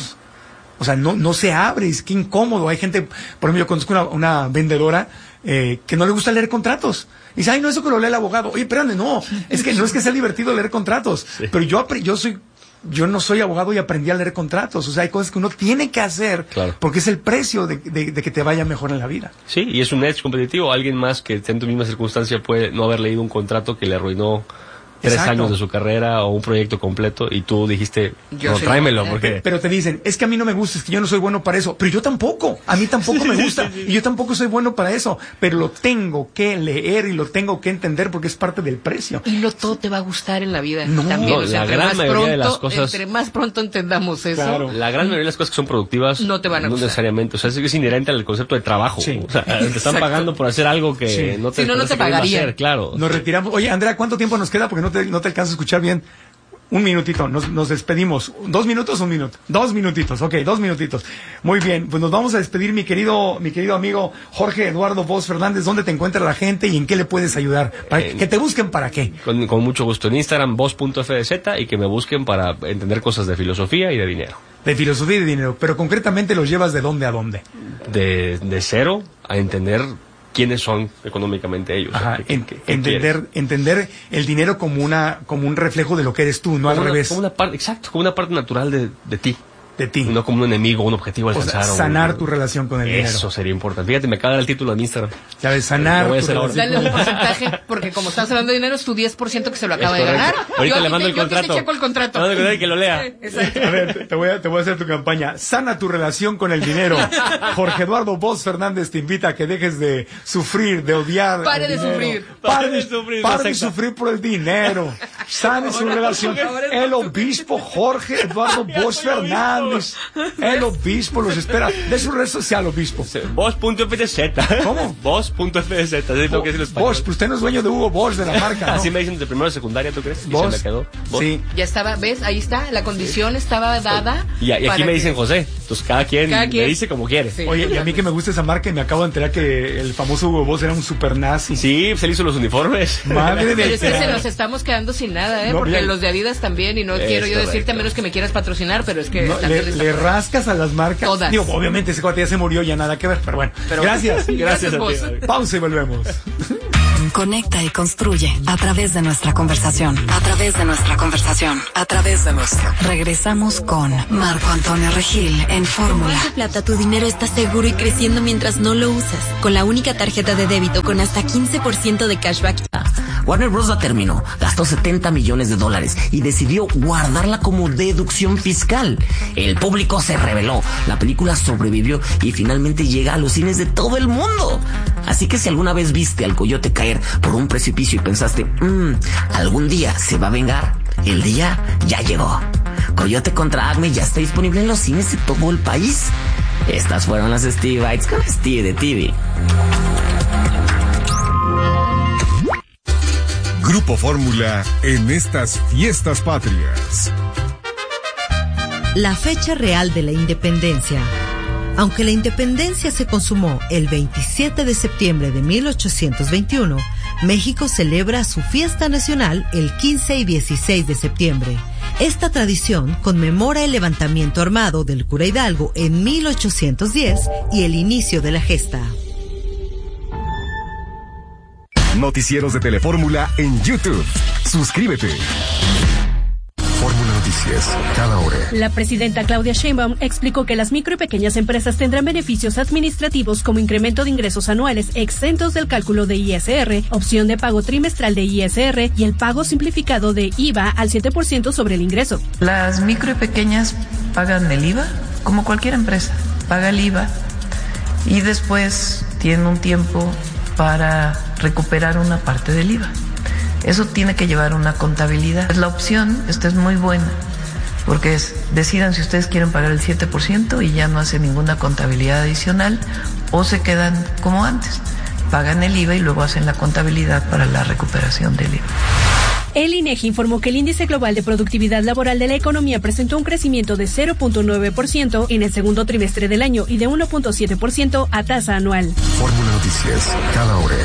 O sea, no, no se abre, es que incómodo. Hay gente, por ejemplo, yo conozco una, una vendedora eh, que no le gusta leer contratos. Y dice, ay, no, eso que lo lee el abogado. Oye, espérame, no, es que no es que sea divertido leer contratos. Sí. Pero yo, yo soy, yo no soy abogado y aprendí a leer contratos. O sea, hay cosas que uno tiene que hacer, claro. porque es el precio de, de, de que te vaya mejor en la vida. Sí, y es un edge competitivo. Alguien más que esté en tu misma circunstancia puede no haber leído un contrato que le arruinó tres Exacto. años de su carrera o un proyecto completo, y tú dijiste, yo no, tráemelo, porque... Pero te dicen, es que a mí no me gusta, es que yo no soy bueno para eso. Pero yo tampoco, a mí tampoco sí, me gusta, sí, sí. y yo tampoco soy bueno para eso. Pero lo tengo que leer y lo tengo que entender porque es parte del precio. Y no todo te va a gustar en la vida. No, también. No, o sea, la gran mayoría pronto, de las cosas... Entre más pronto entendamos eso... Claro. La gran mayoría de las cosas que son productivas... No te van a no gustar. necesariamente, o sea, es, es inherente al concepto de trabajo. Sí. O sea, te están pagando por hacer algo que sí. no te... Si no, no te pagaría. Hacer, claro. Nos retiramos. Oye, Andrea, ¿cuánto tiempo nos queda? Porque no te, no te alcanzo a escuchar bien. Un minutito, nos, nos despedimos. ¿Dos minutos o un minuto? Dos minutitos, ok, dos minutitos. Muy bien, pues nos vamos a despedir, mi querido mi querido amigo Jorge Eduardo Voz Fernández. ¿Dónde te encuentra la gente y en qué le puedes ayudar? ¿Para eh, que te busquen para qué? Con, con mucho gusto en Instagram, voz punto f d z, y que me busquen para entender cosas de filosofía y de dinero. De filosofía y de dinero, pero concretamente los llevas de dónde a dónde. De, de cero a entender quiénes son económicamente ellos. Ajá, ¿qué, en, qué, qué entender entender el dinero como una como un reflejo de lo que eres tú, no como al una, revés. Como una parte, exacto, como una parte natural de, de ti. de ti. No como un enemigo, un objetivo a alcanzar. O sea, sanar un... tu relación con el Eso dinero. Eso sería importante. Fíjate, me acaba el título en Instagram. Ya ves, sanar voy a tu hacer relación. Dale un porcentaje, porque como estás hablando de dinero, es tu diez por ciento que se lo acaba de ganar. Ahorita yo le mando te, el contrato. Yo te checo el contrato. No, no, que lo lea. Exacto. A ver, te voy a, te voy a hacer tu campaña. Sana tu relación con el dinero. Jorge Eduardo Bosch Fernández te invita a que dejes de sufrir, de odiar. Pare el de dinero. sufrir. Pare de Pare de sufrir, Pare de exacto. sufrir por el dinero. Sane su relación. El obispo Jorge Eduardo Bosch Fernández. El obispo los espera. De su red social, obispo. Bosch punto f d z. ¿Cómo? Bosch punto f d z. Es lo que es el español. Bosch, pues usted no es dueño de Hugo Bosch, de la marca, ¿no? Así me dicen de primero de secundaria, ¿tú crees? Y Bosch. se me quedó. Bosch. Sí. Ya estaba, ¿ves? Ahí está, la condición estaba dada. Y, y aquí para me que- dicen José. Entonces cada quien, Cada quien. me dice como quiere. Sí. Oye, y a mí que me gusta esa marca y me acabo de enterar que el famoso Hugo Boss era un super nazi. Sí, pues él hizo los uniformes. Madre de Pero es que se Dios. nos estamos quedando sin nada, ¿eh? No, Porque mira. los de Adidas también, y no Es quiero yo decirte correcto. a menos que me quieras patrocinar, pero es que No, también le, está le por ahí. rascas a las marcas. Todas. Digo, obviamente ese cuate ya se murió, ya nada que ver, pero bueno. Pero- gracias. Gracias a Vos. ti. Pausa y volvemos. Conecta y construye a través de nuestra conversación. A través de nuestra conversación. A través de nuestra. Regresamos con Marco Antonio Regil en Con Fórmula. Banco Plata tu dinero está seguro y creciendo mientras no lo usas. Con la única tarjeta de débito con hasta quince por ciento de cashback. Warner Bros. La terminó, gastó setenta millones de dólares y decidió guardarla como deducción fiscal. El público se rebeló, la película sobrevivió y finalmente llega a los cines de todo el mundo. Así que si alguna vez viste al coyote caer por un precipicio y pensaste, mmm, algún día se va a vengar, el día ya llegó. Coyote contra Acme ya está disponible en los cines de todo el país. Estas fueron las Steve Bites con Steve de T V. Grupo Fórmula en estas fiestas patrias. La fecha real de la independencia. Aunque la independencia se consumó el veintisiete de septiembre de mil ochocientos veintiuno, México celebra su fiesta nacional el quince y dieciséis de septiembre. Esta tradición conmemora el levantamiento armado del cura Hidalgo en mil ochocientos diez y el inicio de la gesta. Noticieros de Telefórmula en YouTube. Suscríbete. Fórmula Noticias, cada hora. La presidenta Claudia Sheinbaum explicó que las micro y pequeñas empresas tendrán beneficios administrativos como incremento de ingresos anuales exentos del cálculo de I S R, opción de pago trimestral de I S R y el pago simplificado de I V A al siete por ciento sobre el ingreso. Las micro y pequeñas pagan el I V A como cualquier empresa, paga el I V A y después tiene un tiempo para recuperar una parte del I V A. Eso tiene que llevar una contabilidad. La opción, esta es muy buena, porque es, decidan si ustedes quieren pagar el siete por ciento y ya no hacen ninguna contabilidad adicional, o se quedan como antes, pagan el I V A y luego hacen la contabilidad para la recuperación del I V A. El INEGI informó que el índice global de productividad laboral de la economía presentó un crecimiento de cero punto nueve por ciento en el segundo trimestre del año y de uno punto siete por ciento a tasa anual. Fórmula Noticias, cada hora.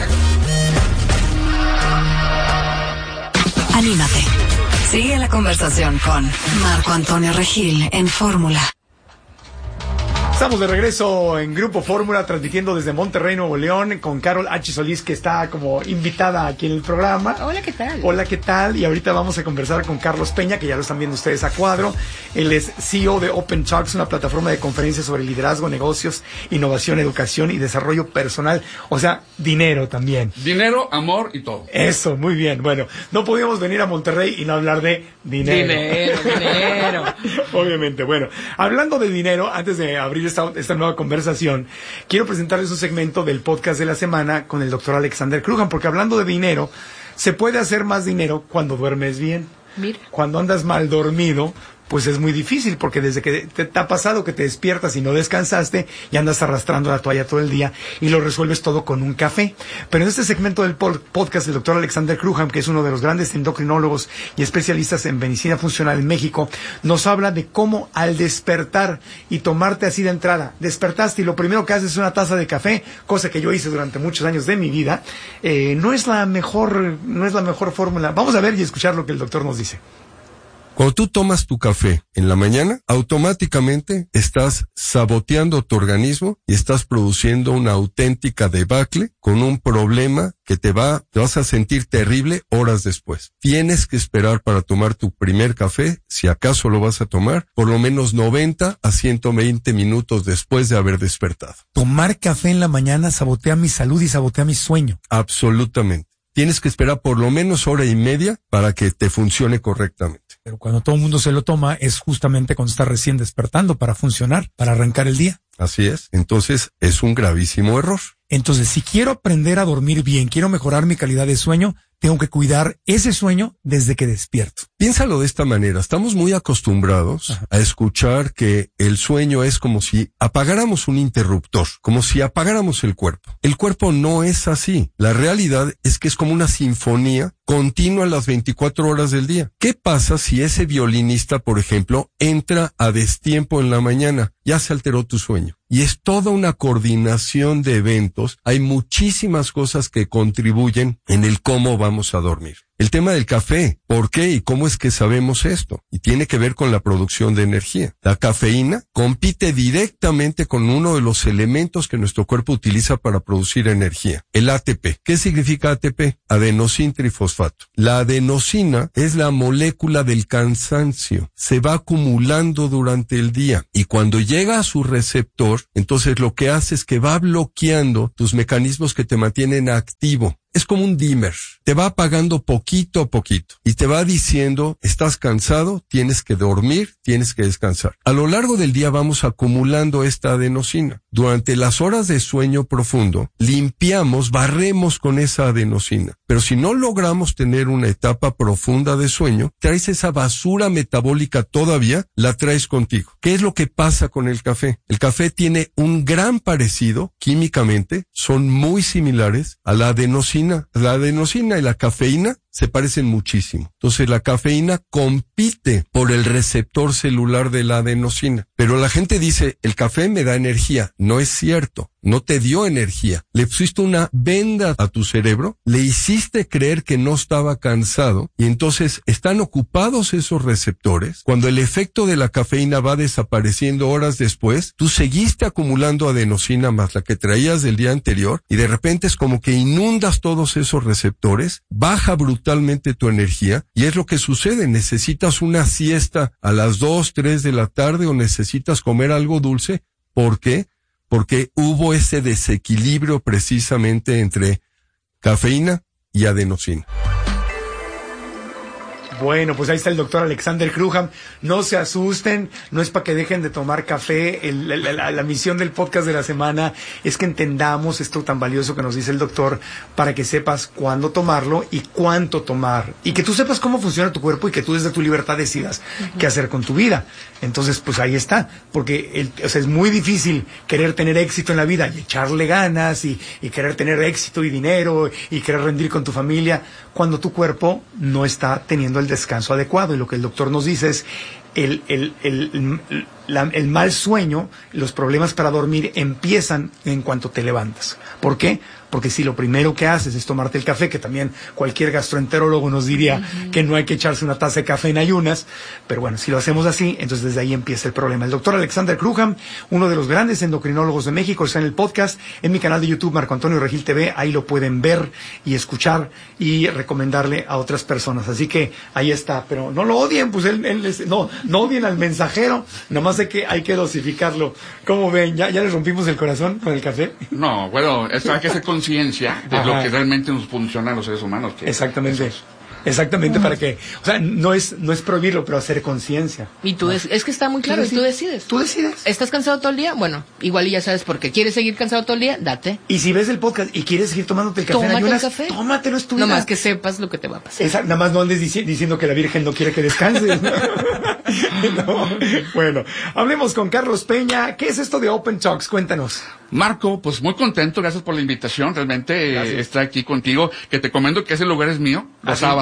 Anímate. Sigue la conversación con Marco Antonio Regil en Fórmula. Estamos de regreso en Grupo Fórmula, transmitiendo desde Monterrey, Nuevo León, con Carol H. Solís, que está como invitada aquí en el programa. Hola, ¿qué tal? Hola, ¿qué tal? Y ahorita vamos a conversar con Carlos Peña, que ya lo están viendo ustedes a cuadro. Él es C E O de Open Talks, una plataforma de conferencias sobre liderazgo, negocios, innovación, educación y desarrollo personal. O sea, dinero también. Dinero, amor y todo. Eso, muy bien. Bueno, no podíamos venir a Monterrey y no hablar de dinero. Dinero, dinero. Obviamente. Bueno, hablando de dinero, antes de abrir esta, esta nueva conversación, quiero presentarles un segmento del podcast de la semana con el doctor Alexander Krujan, porque hablando de dinero, se puede hacer más dinero cuando duermes bien. Mira. Cuando andas mal dormido, pues es muy difícil, porque desde que te, te ha pasado que te despiertas y no descansaste y andas arrastrando la toalla todo el día y lo resuelves todo con un café. Pero en este segmento del podcast, el doctor Alexander Krujan, que es uno de los grandes endocrinólogos y especialistas en medicina funcional en México, nos habla de cómo al despertar y tomarte así de entrada, despertaste y lo primero que haces es una taza de café, cosa que yo hice durante muchos años de mi vida, eh, no es la mejor, no es la mejor fórmula. Vamos a ver y escuchar lo que el doctor nos dice. Cuando tú tomas tu café en la mañana, automáticamente estás saboteando tu organismo y estás produciendo una auténtica debacle con un problema que te va, te vas a sentir terrible horas después. Tienes que esperar para tomar tu primer café, si acaso lo vas a tomar, por lo menos noventa a ciento veinte minutos después de haber despertado. Tomar café en la mañana sabotea mi salud y sabotea mi sueño. Absolutamente. Tienes que esperar por lo menos hora y media para que te funcione correctamente. Pero cuando todo el mundo se lo toma es justamente cuando está recién despertando para funcionar, para arrancar el día. Así es. Entonces es un gravísimo error. Entonces, si quiero aprender a dormir bien, quiero mejorar mi calidad de sueño, tengo que cuidar ese sueño desde que despierto. Piénsalo de esta manera. Estamos muy acostumbrados Ajá. a escuchar que el sueño es como si apagáramos un interruptor, como si apagáramos el cuerpo. El cuerpo no es así. La realidad es que es como una sinfonía continua las veinticuatro horas del día. ¿Qué pasa si ese violinista, por ejemplo, entra a destiempo en la mañana? Ya se alteró tu sueño. Y es toda una coordinación de eventos. Hay muchísimas cosas que contribuyen en el cómo vamos a dormir. El tema del café, ¿por qué y cómo es que sabemos esto? Y tiene que ver con la producción de energía. La cafeína compite directamente con uno de los elementos que nuestro cuerpo utiliza para producir energía, el A T P. ¿Qué significa A T P? Adenosín trifosfato. La adenosina es la molécula del cansancio. Se va acumulando durante el día y cuando llega a su receptor, entonces lo que hace es que va bloqueando tus mecanismos que te mantienen activo. Es como un dimmer, te va apagando poquito a poquito y te va diciendo, estás cansado, tienes que dormir, tienes que descansar. A lo largo del día vamos acumulando esta adenosina. Durante las horas de sueño profundo, limpiamos, barremos con esa adenosina. Pero si no logramos tener una etapa profunda de sueño, traes esa basura metabólica todavía, la traes contigo. ¿Qué es lo que pasa con el café? El café tiene un gran parecido químicamente, son muy similares a la adenosina. La adenosina y la cafeína se parecen muchísimo. Entonces la cafeína compite por el receptor celular de la adenosina. Pero la gente dice, el café me da energía. No es cierto. No te dio energía. Le pusiste una venda a tu cerebro, le hiciste creer que no estaba cansado y entonces están ocupados esos receptores. Cuando el efecto de la cafeína va desapareciendo horas después, tú seguiste acumulando adenosina más la que traías del día anterior y de repente es como que inundas todos esos receptores, baja brutalmente tu energía y es lo que sucede. Necesitas una siesta a las dos, tres de la tarde o necesitas comer algo dulce. ¿Por qué? Porque hubo ese desequilibrio precisamente entre cafeína y adenosina. Bueno, pues ahí está el doctor Alexander Cruham. No se asusten, no es para que dejen de tomar café. El, el, la, la misión del podcast de la semana es que entendamos esto tan valioso que nos dice el doctor para que sepas cuándo tomarlo y cuánto tomar. Y que tú sepas cómo funciona tu cuerpo y que tú desde tu libertad decidas uh-huh. qué hacer con tu vida. Entonces, pues ahí está. Porque el, o sea, es muy difícil querer tener éxito en la vida y echarle ganas y, y querer tener éxito y dinero y querer rendir con tu familia cuando tu cuerpo no está teniendo el descanso adecuado. Y lo que el doctor nos dice es el, el, el, el, la, el mal sueño, los problemas para dormir empiezan en cuanto te levantas. ¿Por qué? Porque si lo primero que haces es tomarte el café, que también cualquier gastroenterólogo nos diría uh-huh. que no hay que echarse una taza de café en ayunas, pero bueno, si lo hacemos así, entonces desde ahí empieza el problema. El doctor Alexander Cruham, uno de los grandes endocrinólogos de México, está en el podcast, en mi canal de YouTube, Marco Antonio Regil T V, ahí lo pueden ver y escuchar y recomendarle a otras personas. Así que ahí está, pero no lo odien, pues él, él es, no, no odien al mensajero, nomás hay que, hay que dosificarlo. ¿Cómo ven? ¿Ya, ya les rompimos el corazón con el café? No, bueno, esto hay que ser conciencia de Ajá. lo que realmente nos funciona a los seres humanos. Que Exactamente. Esos. Exactamente, para que, o sea, no es no es prohibirlo, pero hacer conciencia. Y tú, ¿no? es, es que está muy claro, y tú decides. Tú decides. ¿Estás cansado todo el día? Bueno, igual y ya sabes por qué. ¿Quieres seguir cansado todo el día? Date. Y si ves el podcast y quieres seguir tomándote el café Tómate en ayunas, el café. tómatelo, es tu vida. Nomás que sepas lo que te va a pasar. Exacto, nada más no andes dici- diciendo que la Virgen no quiere que descanses. No. Bueno, hablemos con Carlos Peña. ¿Qué es esto de Open Talks? Cuéntanos. Marco, pues muy contento, gracias por la invitación, realmente eh, estar aquí contigo, que te comento que ese lugar es mío, los ¿Ah, sábados.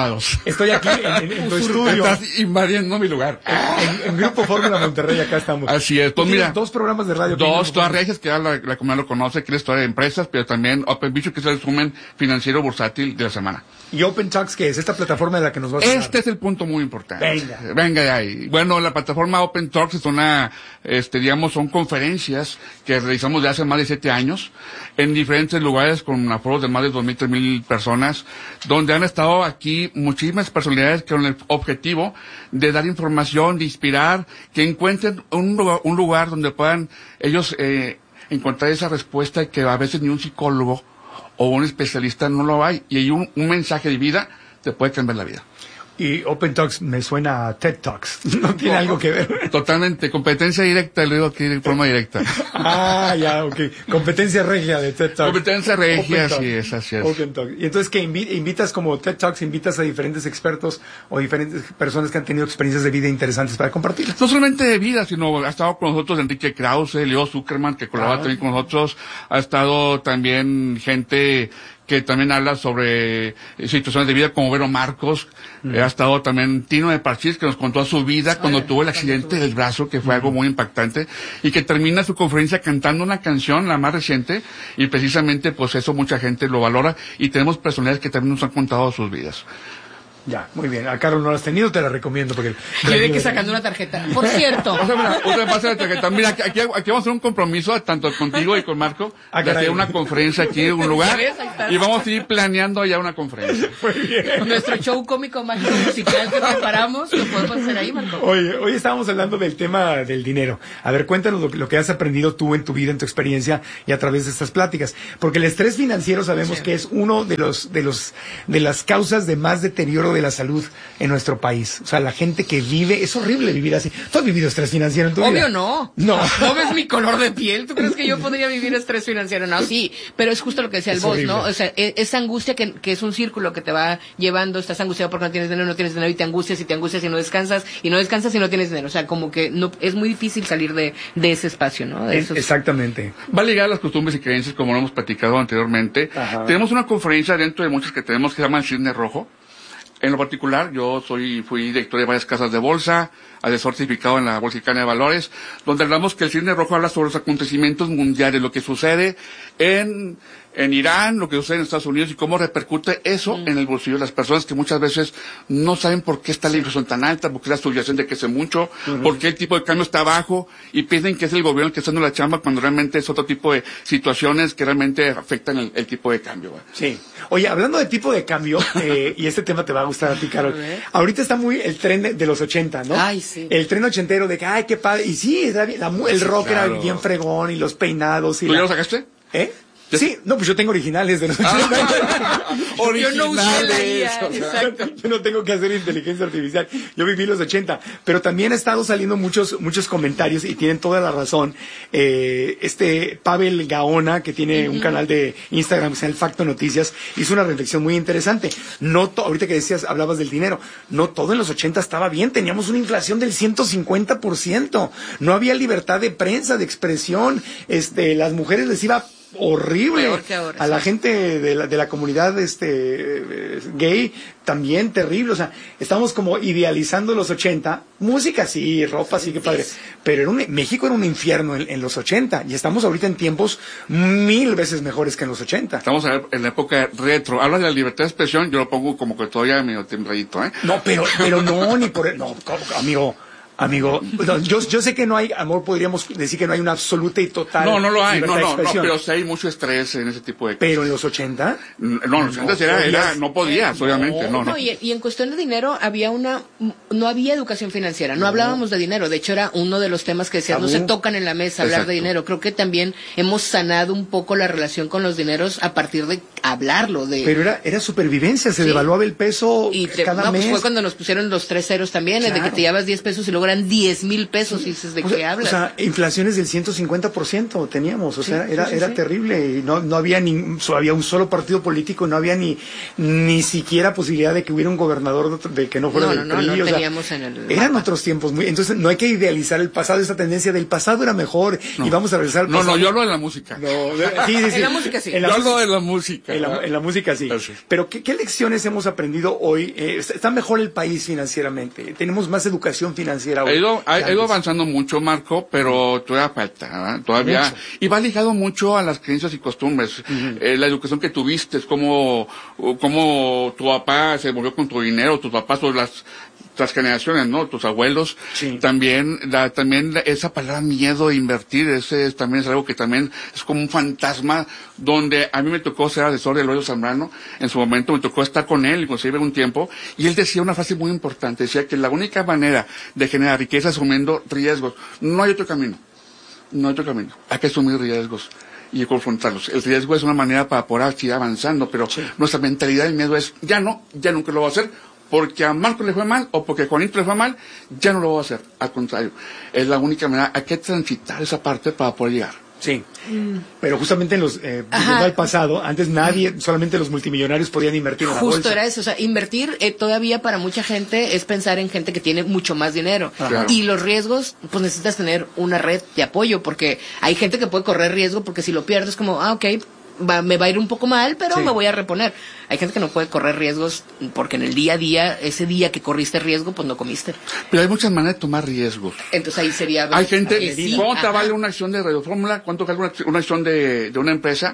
invitados. Estoy aquí en, en, en tu estudio. Estás invadiendo mi lugar. En, en Grupo Fórmula Monterrey, acá estamos. Así es. Pues mira, dos programas de radio. Dos, todas regias que ya la, la comunidad lo conoce, que es la historia de empresas, pero también Open Vision, que es el resumen financiero bursátil de la semana. ¿Y Open Talks qué es? Esta plataforma de la que nos vas a hablar. Este es el punto muy importante. Venga. Venga de ahí. Bueno, la plataforma Open Talks es una, este, digamos, son conferencias que realizamos de hace más de siete años en diferentes lugares con aforos de más de dos mil, tres mil personas, donde han estado aquí muchísimas personalidades con el objetivo de dar información, de inspirar, que encuentren un lugar, un lugar donde puedan ellos eh, encontrar esa respuesta que a veces ni un psicólogo o un especialista no lo hay, y hay un, un mensaje de vida te puede cambiar la vida. Y Open Talks me suena a TED Talks. No tiene no, algo que ver. Totalmente. Competencia directa, lo digo aquí de forma directa. Ah, ya, ok. Competencia regia de TED Talks. Competencia regia, así es, así es. Open Talks. Y entonces, ¿qué invi invitas como TED Talks? ¿Invitas a diferentes expertos o diferentes personas que han tenido experiencias de vida interesantes para compartirlas? No solamente de vida, sino ha estado con nosotros Enrique Krause, Leo Zuckerman, que colabora ah. también con nosotros. Ha estado también gente que también habla sobre situaciones de vida, como Vero Marcos. Mm. Eh, ha estado también Tino de Parchís, que nos contó su vida ah, cuando tuvo el accidente del brazo, que fue mm. algo muy impactante, y que termina su conferencia cantando una canción, la más reciente, y precisamente pues eso mucha gente lo valora, y tenemos personalidades que también nos han contado sus vidas. Ya, muy bien. A Carol no la has tenido, te la recomiendo porque... Le ve que sacando una tarjeta. Por cierto. O sea, mira, otra pasa la tarjeta. Mira, aquí, aquí, aquí vamos a hacer un compromiso, tanto contigo y con Marco, ah, de hacer una conferencia aquí en un lugar. Y vamos a ir planeando ya una conferencia. Muy bien. Nuestro show cómico mágico musical que preparamos, lo podemos hacer ahí, Marco. Oye, hoy estábamos hablando del tema del dinero. A ver, cuéntanos lo, lo que has aprendido tú en tu vida, en tu experiencia y a través de estas pláticas. Porque el estrés financiero sabemos sí. que es uno de los, de los, de las causas de más deterioro de la salud en nuestro país. O sea, la gente que vive, es horrible vivir así. ¿Tú has vivido estrés financiero en tu Obvio vida? Obvio no. No. ¿No ves mi color de piel? ¿Tú crees que yo podría vivir estrés financiero? No, sí. Pero es justo lo que decía el boss, ¿no? O sea, esa angustia que, que es un círculo que te va llevando, estás angustiado porque no tienes dinero, no tienes dinero y te angustias y te angustias y no descansas y no descansas y no tienes dinero. O sea, como que no, es muy difícil salir de, de ese espacio, ¿no? De esos... Exactamente. Va a ligar a las costumbres y creencias, como lo hemos platicado anteriormente. Ajá. Tenemos una conferencia dentro de muchas que tenemos que se llama el Cisne Rojo. En lo particular, yo soy, fui director de varias casas de bolsa, asesor certificado en la Bolsa Mexicana de Valores, donde hablamos que el Cisne Rojo habla sobre los acontecimientos mundiales, lo que sucede en, en Irán, lo que sucede en Estados Unidos y cómo repercute eso mm. en el bolsillo de las personas que muchas veces no saben por qué está la inflación tan alta, por qué la subyacente crece mucho, uh-huh. por qué el tipo de cambio está bajo y piensan que es el gobierno que está haciendo la chamba cuando realmente es otro tipo de situaciones que realmente afectan el, el tipo de cambio. ¿Verdad? Sí. Oye, hablando de tipo de cambio, eh, y este tema te va a gustar a ti, Carol. Ahorita está muy el tren de, de los ochenta, ¿no? Ay, sí. El tren ochentero de que, ay, qué padre. Y sí, era bien, la, el rock claro. era bien fregón y los peinados. Y ¿Tú la... ya lo sacaste? ¿Eh? Sí, no, pues yo tengo originales de los ochenta. Ah, yo no usé la I A, exacto. Yo no tengo que hacer inteligencia artificial. Yo viví los ochenta. Pero también han estado saliendo muchos muchos comentarios y tienen toda la razón. Eh, este Pavel Gaona, que tiene uh-huh. un canal de Instagram, que se llama El Facto Noticias, hizo una reflexión muy interesante. No to, ahorita que decías, hablabas del dinero, no todo en los ochenta estaba bien. Teníamos una inflación del ciento cincuenta por ciento. No había libertad de prensa, de expresión. Este, las mujeres les iba horrible ahora, a la sí. gente de la, de la comunidad este eh, gay también terrible, o sea, estamos como idealizando los ochenta, música sí, ropa sí, que padre, pero era un, México era un infierno en, en los ochenta y estamos ahorita en tiempos mil veces mejores que en los ochenta. Estamos en la época retro. Hablas de la libertad de expresión, yo lo pongo como que todavía medio tembladito, ¿eh? No, pero pero no, ni por el, no, amigo. Amigo, no, yo, yo sé que no hay, amor, podríamos decir que no hay una absoluta y total. No, no lo hay, no, no, no, pero sí hay mucho estrés en ese tipo de cosas. ¿Pero en los ochenta? No, en los ochenta no, era, era, no podías, obviamente, no, no. no. Y, y en cuestión de dinero había una, no había educación financiera, no, no hablábamos de dinero, de hecho era uno de los temas que decías, no se tocan en la mesa hablar Exacto. de dinero. Creo que también hemos sanado un poco la relación con los dineros a partir de hablarlo. De... Pero era, era supervivencia, se sí. devaluaba el peso y te, cada no, mes. Pues fue cuando nos pusieron los tres ceros también, claro. de que te llevas diez pesos y luego sobran diez mil pesos y dices, ¿de o qué sea, hablas? O sea, inflaciones del ciento cincuenta por ciento teníamos, o Sí, sea, sí, era sí, era sí. terrible y no no había ni so- había un solo partido político, no había ni ni siquiera posibilidad de que hubiera un gobernador de, de que no fuera No, del no, no, P R I, no o sea, teníamos en el eran mapa. otros tiempos muy, entonces no hay que idealizar el pasado, esa tendencia del pasado era mejor y vamos a regresar al No, pasado. no, yo hablo de la música. No, sí, sí, sí. En la música sí. En la Yo música- hablo de la música. En la, en la música sí. Pero ¿qué, qué lecciones hemos aprendido hoy? Eh, está está mejor el país financieramente. Tenemos más educación financiera hoy. Ha ido, ha, que ha ido antes. avanzando mucho, Marco, pero todavía falta, ¿verdad? Todavía. Mucho. Y va ligado mucho a las creencias y costumbres. Eh, la educación que tuviste, cómo, cómo tu papá se movió con tu dinero, tus papás o las las generaciones, ¿no? Tus abuelos. También, la, también la- esa palabra miedo a invertir, ese es, también es algo que también es como un fantasma, donde a mí me tocó ser asesor de Eloy Zambrano, en su momento me tocó estar con él, inclusive un tiempo, y él decía una frase muy importante, decía que la única manera de generar riqueza es asumiendo riesgos. No hay otro camino. No hay otro camino. Hay que asumir riesgos y confrontarlos. El riesgo es una manera para poder seguir avanzando, pero nuestra mentalidad, el miedo es, ya no, ya nunca lo voy a hacer, porque a Marco le fue mal, o porque a Juanito le fue mal, ya no lo voy a hacer. Al contrario, es la única manera, hay que transitar esa parte para poder llegar. Sí. Pero justamente en los, eh, volviendo al pasado, antes nadie, solamente los multimillonarios podían invertir en la Justo bolsa. era eso, o sea, invertir eh, todavía para mucha gente es pensar en gente que tiene mucho más dinero. Ajá. Y los riesgos, pues necesitas tener una red de apoyo, porque hay gente que puede correr riesgo, porque si lo pierdes como, ah, ok, va, me va a ir un poco mal, pero Sí. me voy a reponer. Hay gente que no puede correr riesgos porque en el día a día, ese día que corriste riesgo, pues no comiste. Pero hay muchas maneras de tomar riesgos. Entonces ahí sería... Hay gente, que sí, ¿cuánto ajá. vale una acción de Radio Fórmula? ¿Cuánto vale una, una acción de, de una empresa?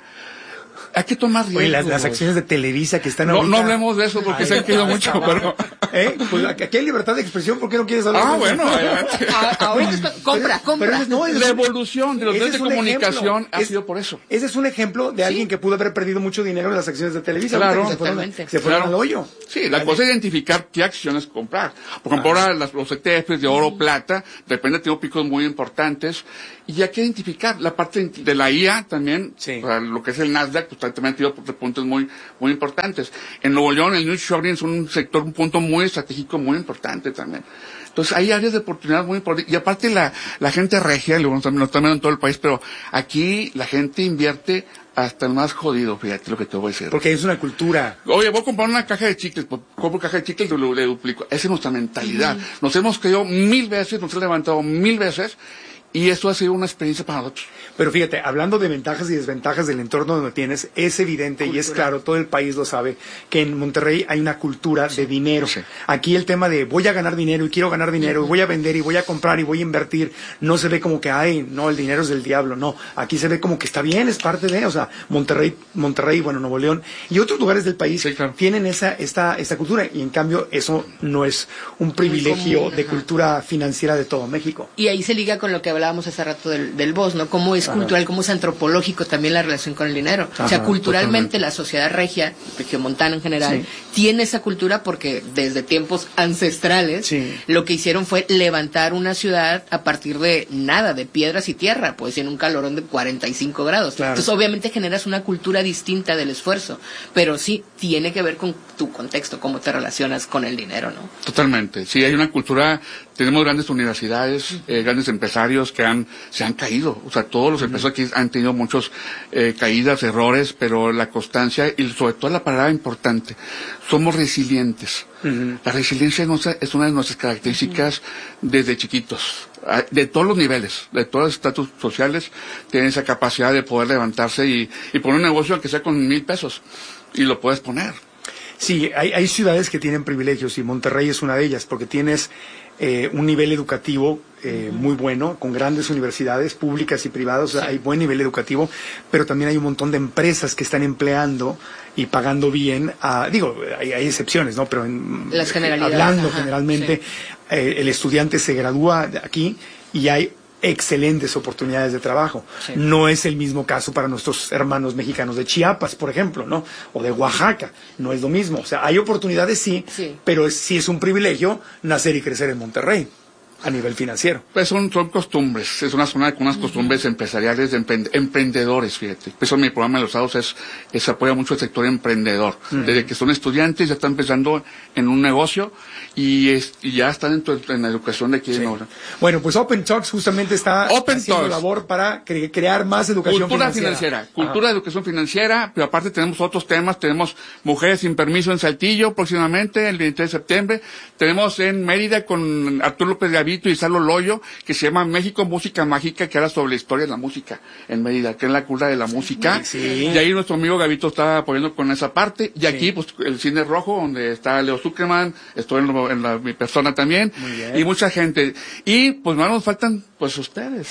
Hay que tomar riesgos. Oye, las, las acciones de Televisa que están No, ahorita... no hablemos de eso porque Ay, se han querido ay, mucho, ay, pero... ¿Eh? Pues aquí hay libertad de expresión, ¿por qué no quieres hablar Ah, de eso? bueno, adelante. A- ahorita está- compra, Pero- compra. pero ese no, ese La es un- evolución de los ese medios es de un comunicación ejemplo. ha Es- sido por eso. Ese es un ejemplo de alguien que pudo haber perdido mucho dinero en las acciones de Televisa. Claro. ahorita que se fueron, Exactamente. se fueron Claro. al hoyo. Sí, la cosa es identificar qué acciones comprar. Por ejemplo, ahora las- los E T Fs de oro o plata, de repente tengo picos muy importantes. Y hay que identificar la parte de la I A también, Sí. o sea, lo que es el Nasdaq, pues también ha tenido puntos muy, muy importantes. En Nuevo León, el New Shoring es un sector, un punto muy estratégico, muy importante también. Entonces, hay áreas de oportunidad muy importantes. Y aparte, la, la gente regia, luego también, también en todo el país, pero aquí la gente invierte hasta el más jodido, fíjate lo que te voy a decir. Porque es una cultura. Oye, voy a comprar una caja de chicles, pues, compro caja de chicles y lo- le duplico. Esa es nuestra mentalidad. Nos hemos caído mil veces, nos hemos levantado mil veces, y eso ha sido una experiencia para nosotros. Pero fíjate, hablando de ventajas y desventajas del entorno donde tienes, es evidente y es claro, todo el país lo sabe, que en Monterrey hay una cultura de dinero. Aquí el tema de voy a ganar dinero y quiero ganar dinero, y voy a vender y voy a comprar y voy a invertir, no se ve como que, ay, no, el dinero es del diablo, no. Aquí se ve como que está bien, es parte de, o sea, Monterrey, Monterrey, bueno, Nuevo León y otros lugares del país tienen esa, esta, esta cultura y en cambio eso no es un privilegio común, de ajá. cultura financiera de todo México. Y ahí se liga con lo que hablábamos hace rato del, del boss, ¿no? Cómo es Ajá. cultural, cómo es antropológico también la relación con el dinero. o sea, Ajá, culturalmente totalmente. la sociedad regia, regiomontana en general, Sí. tiene esa cultura porque desde tiempos ancestrales Sí. lo que hicieron fue levantar una ciudad a partir de nada, de piedras y tierra, pues en un calorón de cuarenta y cinco grados. Claro. Entonces obviamente generas una cultura distinta del esfuerzo, pero sí tiene que ver con tu contexto, cómo te relacionas con el dinero, ¿no? Totalmente. Sí, hay una cultura, tenemos grandes universidades, eh, grandes empresarios que han, se han caído. O sea, todos los empresarios aquí han tenido muchos eh, caídas, errores, pero la constancia y sobre todo la palabra importante, somos resilientes. La resiliencia es, nuestra- es una de nuestras características desde chiquitos, ah, de todos los niveles, de todos los estatus sociales, tienen esa capacidad de poder levantarse y, y poner un negocio aunque sea con mil pesos, y lo puedes poner. Sí, hay, hay ciudades que tienen privilegios y Monterrey es una de ellas porque tienes eh, un nivel educativo eh, muy bueno, con grandes universidades públicas y privadas, o sea, hay buen nivel educativo, pero también hay un montón de empresas que están empleando y pagando bien, a, digo, hay, hay excepciones, ¿no? Pero en, Las generalidades, hablando ajá, generalmente, eh, el estudiante se gradúa de aquí y hay excelentes oportunidades de trabajo. Sí. No es el mismo caso para nuestros hermanos mexicanos de Chiapas, por ejemplo, ¿no? O de Oaxaca. No es lo mismo. O sea, hay oportunidades sí, Sí. pero es- sí es un privilegio nacer y crecer en Monterrey. a nivel financiero. Pues son, son costumbres, es una zona con unas costumbres empresariales de emprend- emprendedores, fíjate. Por eso mi programa de los sábados es, es apoya mucho al sector emprendedor. Uh-huh. Desde que son estudiantes ya están pensando en un negocio y, es, y ya están en, tu, en la educación de aquí. Sí. ¿No? Bueno, pues Open Talks justamente está Open haciendo Talks. labor para cre- crear más educación Cultura financiera. financiera, cultura de educación financiera, pero aparte tenemos otros temas, tenemos Mujeres sin Permiso en Saltillo próximamente, el veintitrés de septiembre, tenemos en Mérida con Arturo López Gavito y Salo Loyo, que se llama México Música Mágica, que habla sobre la historia de la música en Mérida, que es la cultura de la música, sí. Y ahí nuestro amigo Gavito está apoyando con esa parte, y aquí sí. Pues el Cine Rojo, donde está Leo Zuckerman, estoy en, lo, en la, mi persona también, y mucha gente, y pues no nos faltan pues ustedes.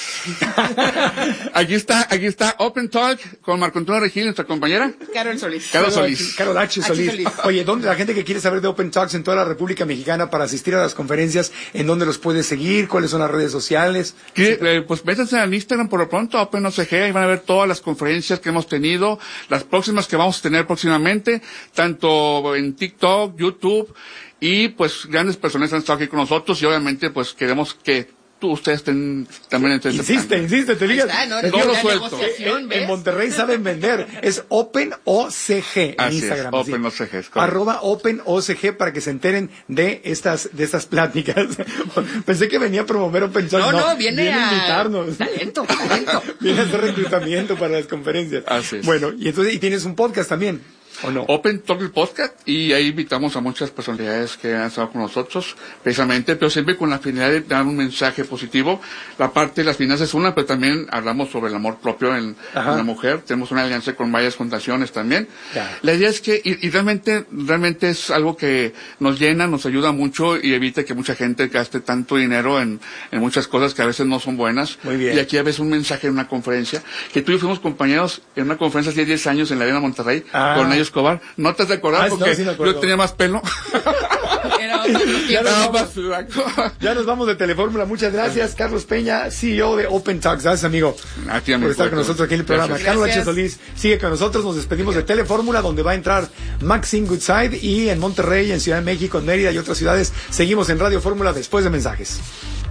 aquí está, aquí está Open Talk con Marco Antonio Regil, nuestra compañera. Carol Solís. Carol Solís. Carol H. Solís. Solís. Oye, ¿dónde la gente que quiere saber de Open Talks en toda la República Mexicana para asistir a las conferencias, en dónde los puede seguir? ¿Cuáles son las redes sociales? Que, eh, pues métanse al Instagram por lo pronto, Open O C G, ahí van a ver todas las conferencias que hemos tenido, las próximas que vamos a tener próximamente, tanto en TikTok, YouTube, y pues grandes personas han estado aquí con nosotros, y obviamente pues queremos que ustedes estén también en Insiste, insiste, te digas. ¿no? No lo suelto. En, en Monterrey saben vender. Es Open O C G en así Instagram. Es, Open O C G. Arroba Open O C G para que se enteren de estas, de estas pláticas. Pensé que venía a promover Open Talk. No, no, no, viene, viene a invitarnos. Talento, talento. Viene a hacer reclutamiento para las conferencias. Así es. Bueno, y entonces, y tienes un podcast también. ¿O no? Open Talk el podcast, y ahí invitamos a muchas personalidades que han estado con nosotros, precisamente, pero siempre con la finalidad de dar un mensaje positivo. La parte de las finanzas es una, pero también hablamos sobre el amor propio en, en la mujer. Tenemos una alianza con varias fundaciones también. Ya. La idea es que, y, y realmente, realmente es algo que nos llena, nos ayuda mucho y evita que mucha gente gaste tanto dinero en, en muchas cosas que a veces no son buenas. Muy bien. Y aquí a veces un mensaje en una conferencia, que tú y yo fuimos compañeros en una conferencia hace diez años en la Arena Monterrey, ah. con ellos Escobar. ¿No te has de acordar? Ah, porque no, sí yo tenía más pelo. Era otro ya, nos vamos, ya nos vamos de Telefórmula. Muchas gracias, Carlos Peña, C E O de Open Talks. Gracias, amigo, Aquí, por estar con nosotros aquí en el programa. Gracias. Carlos H. Solís sigue con nosotros. Nos despedimos de Telefórmula, donde va a entrar Maxine Goodside, y en Monterrey, en Ciudad de México, en Mérida y otras ciudades. Seguimos en Radio Fórmula después de mensajes.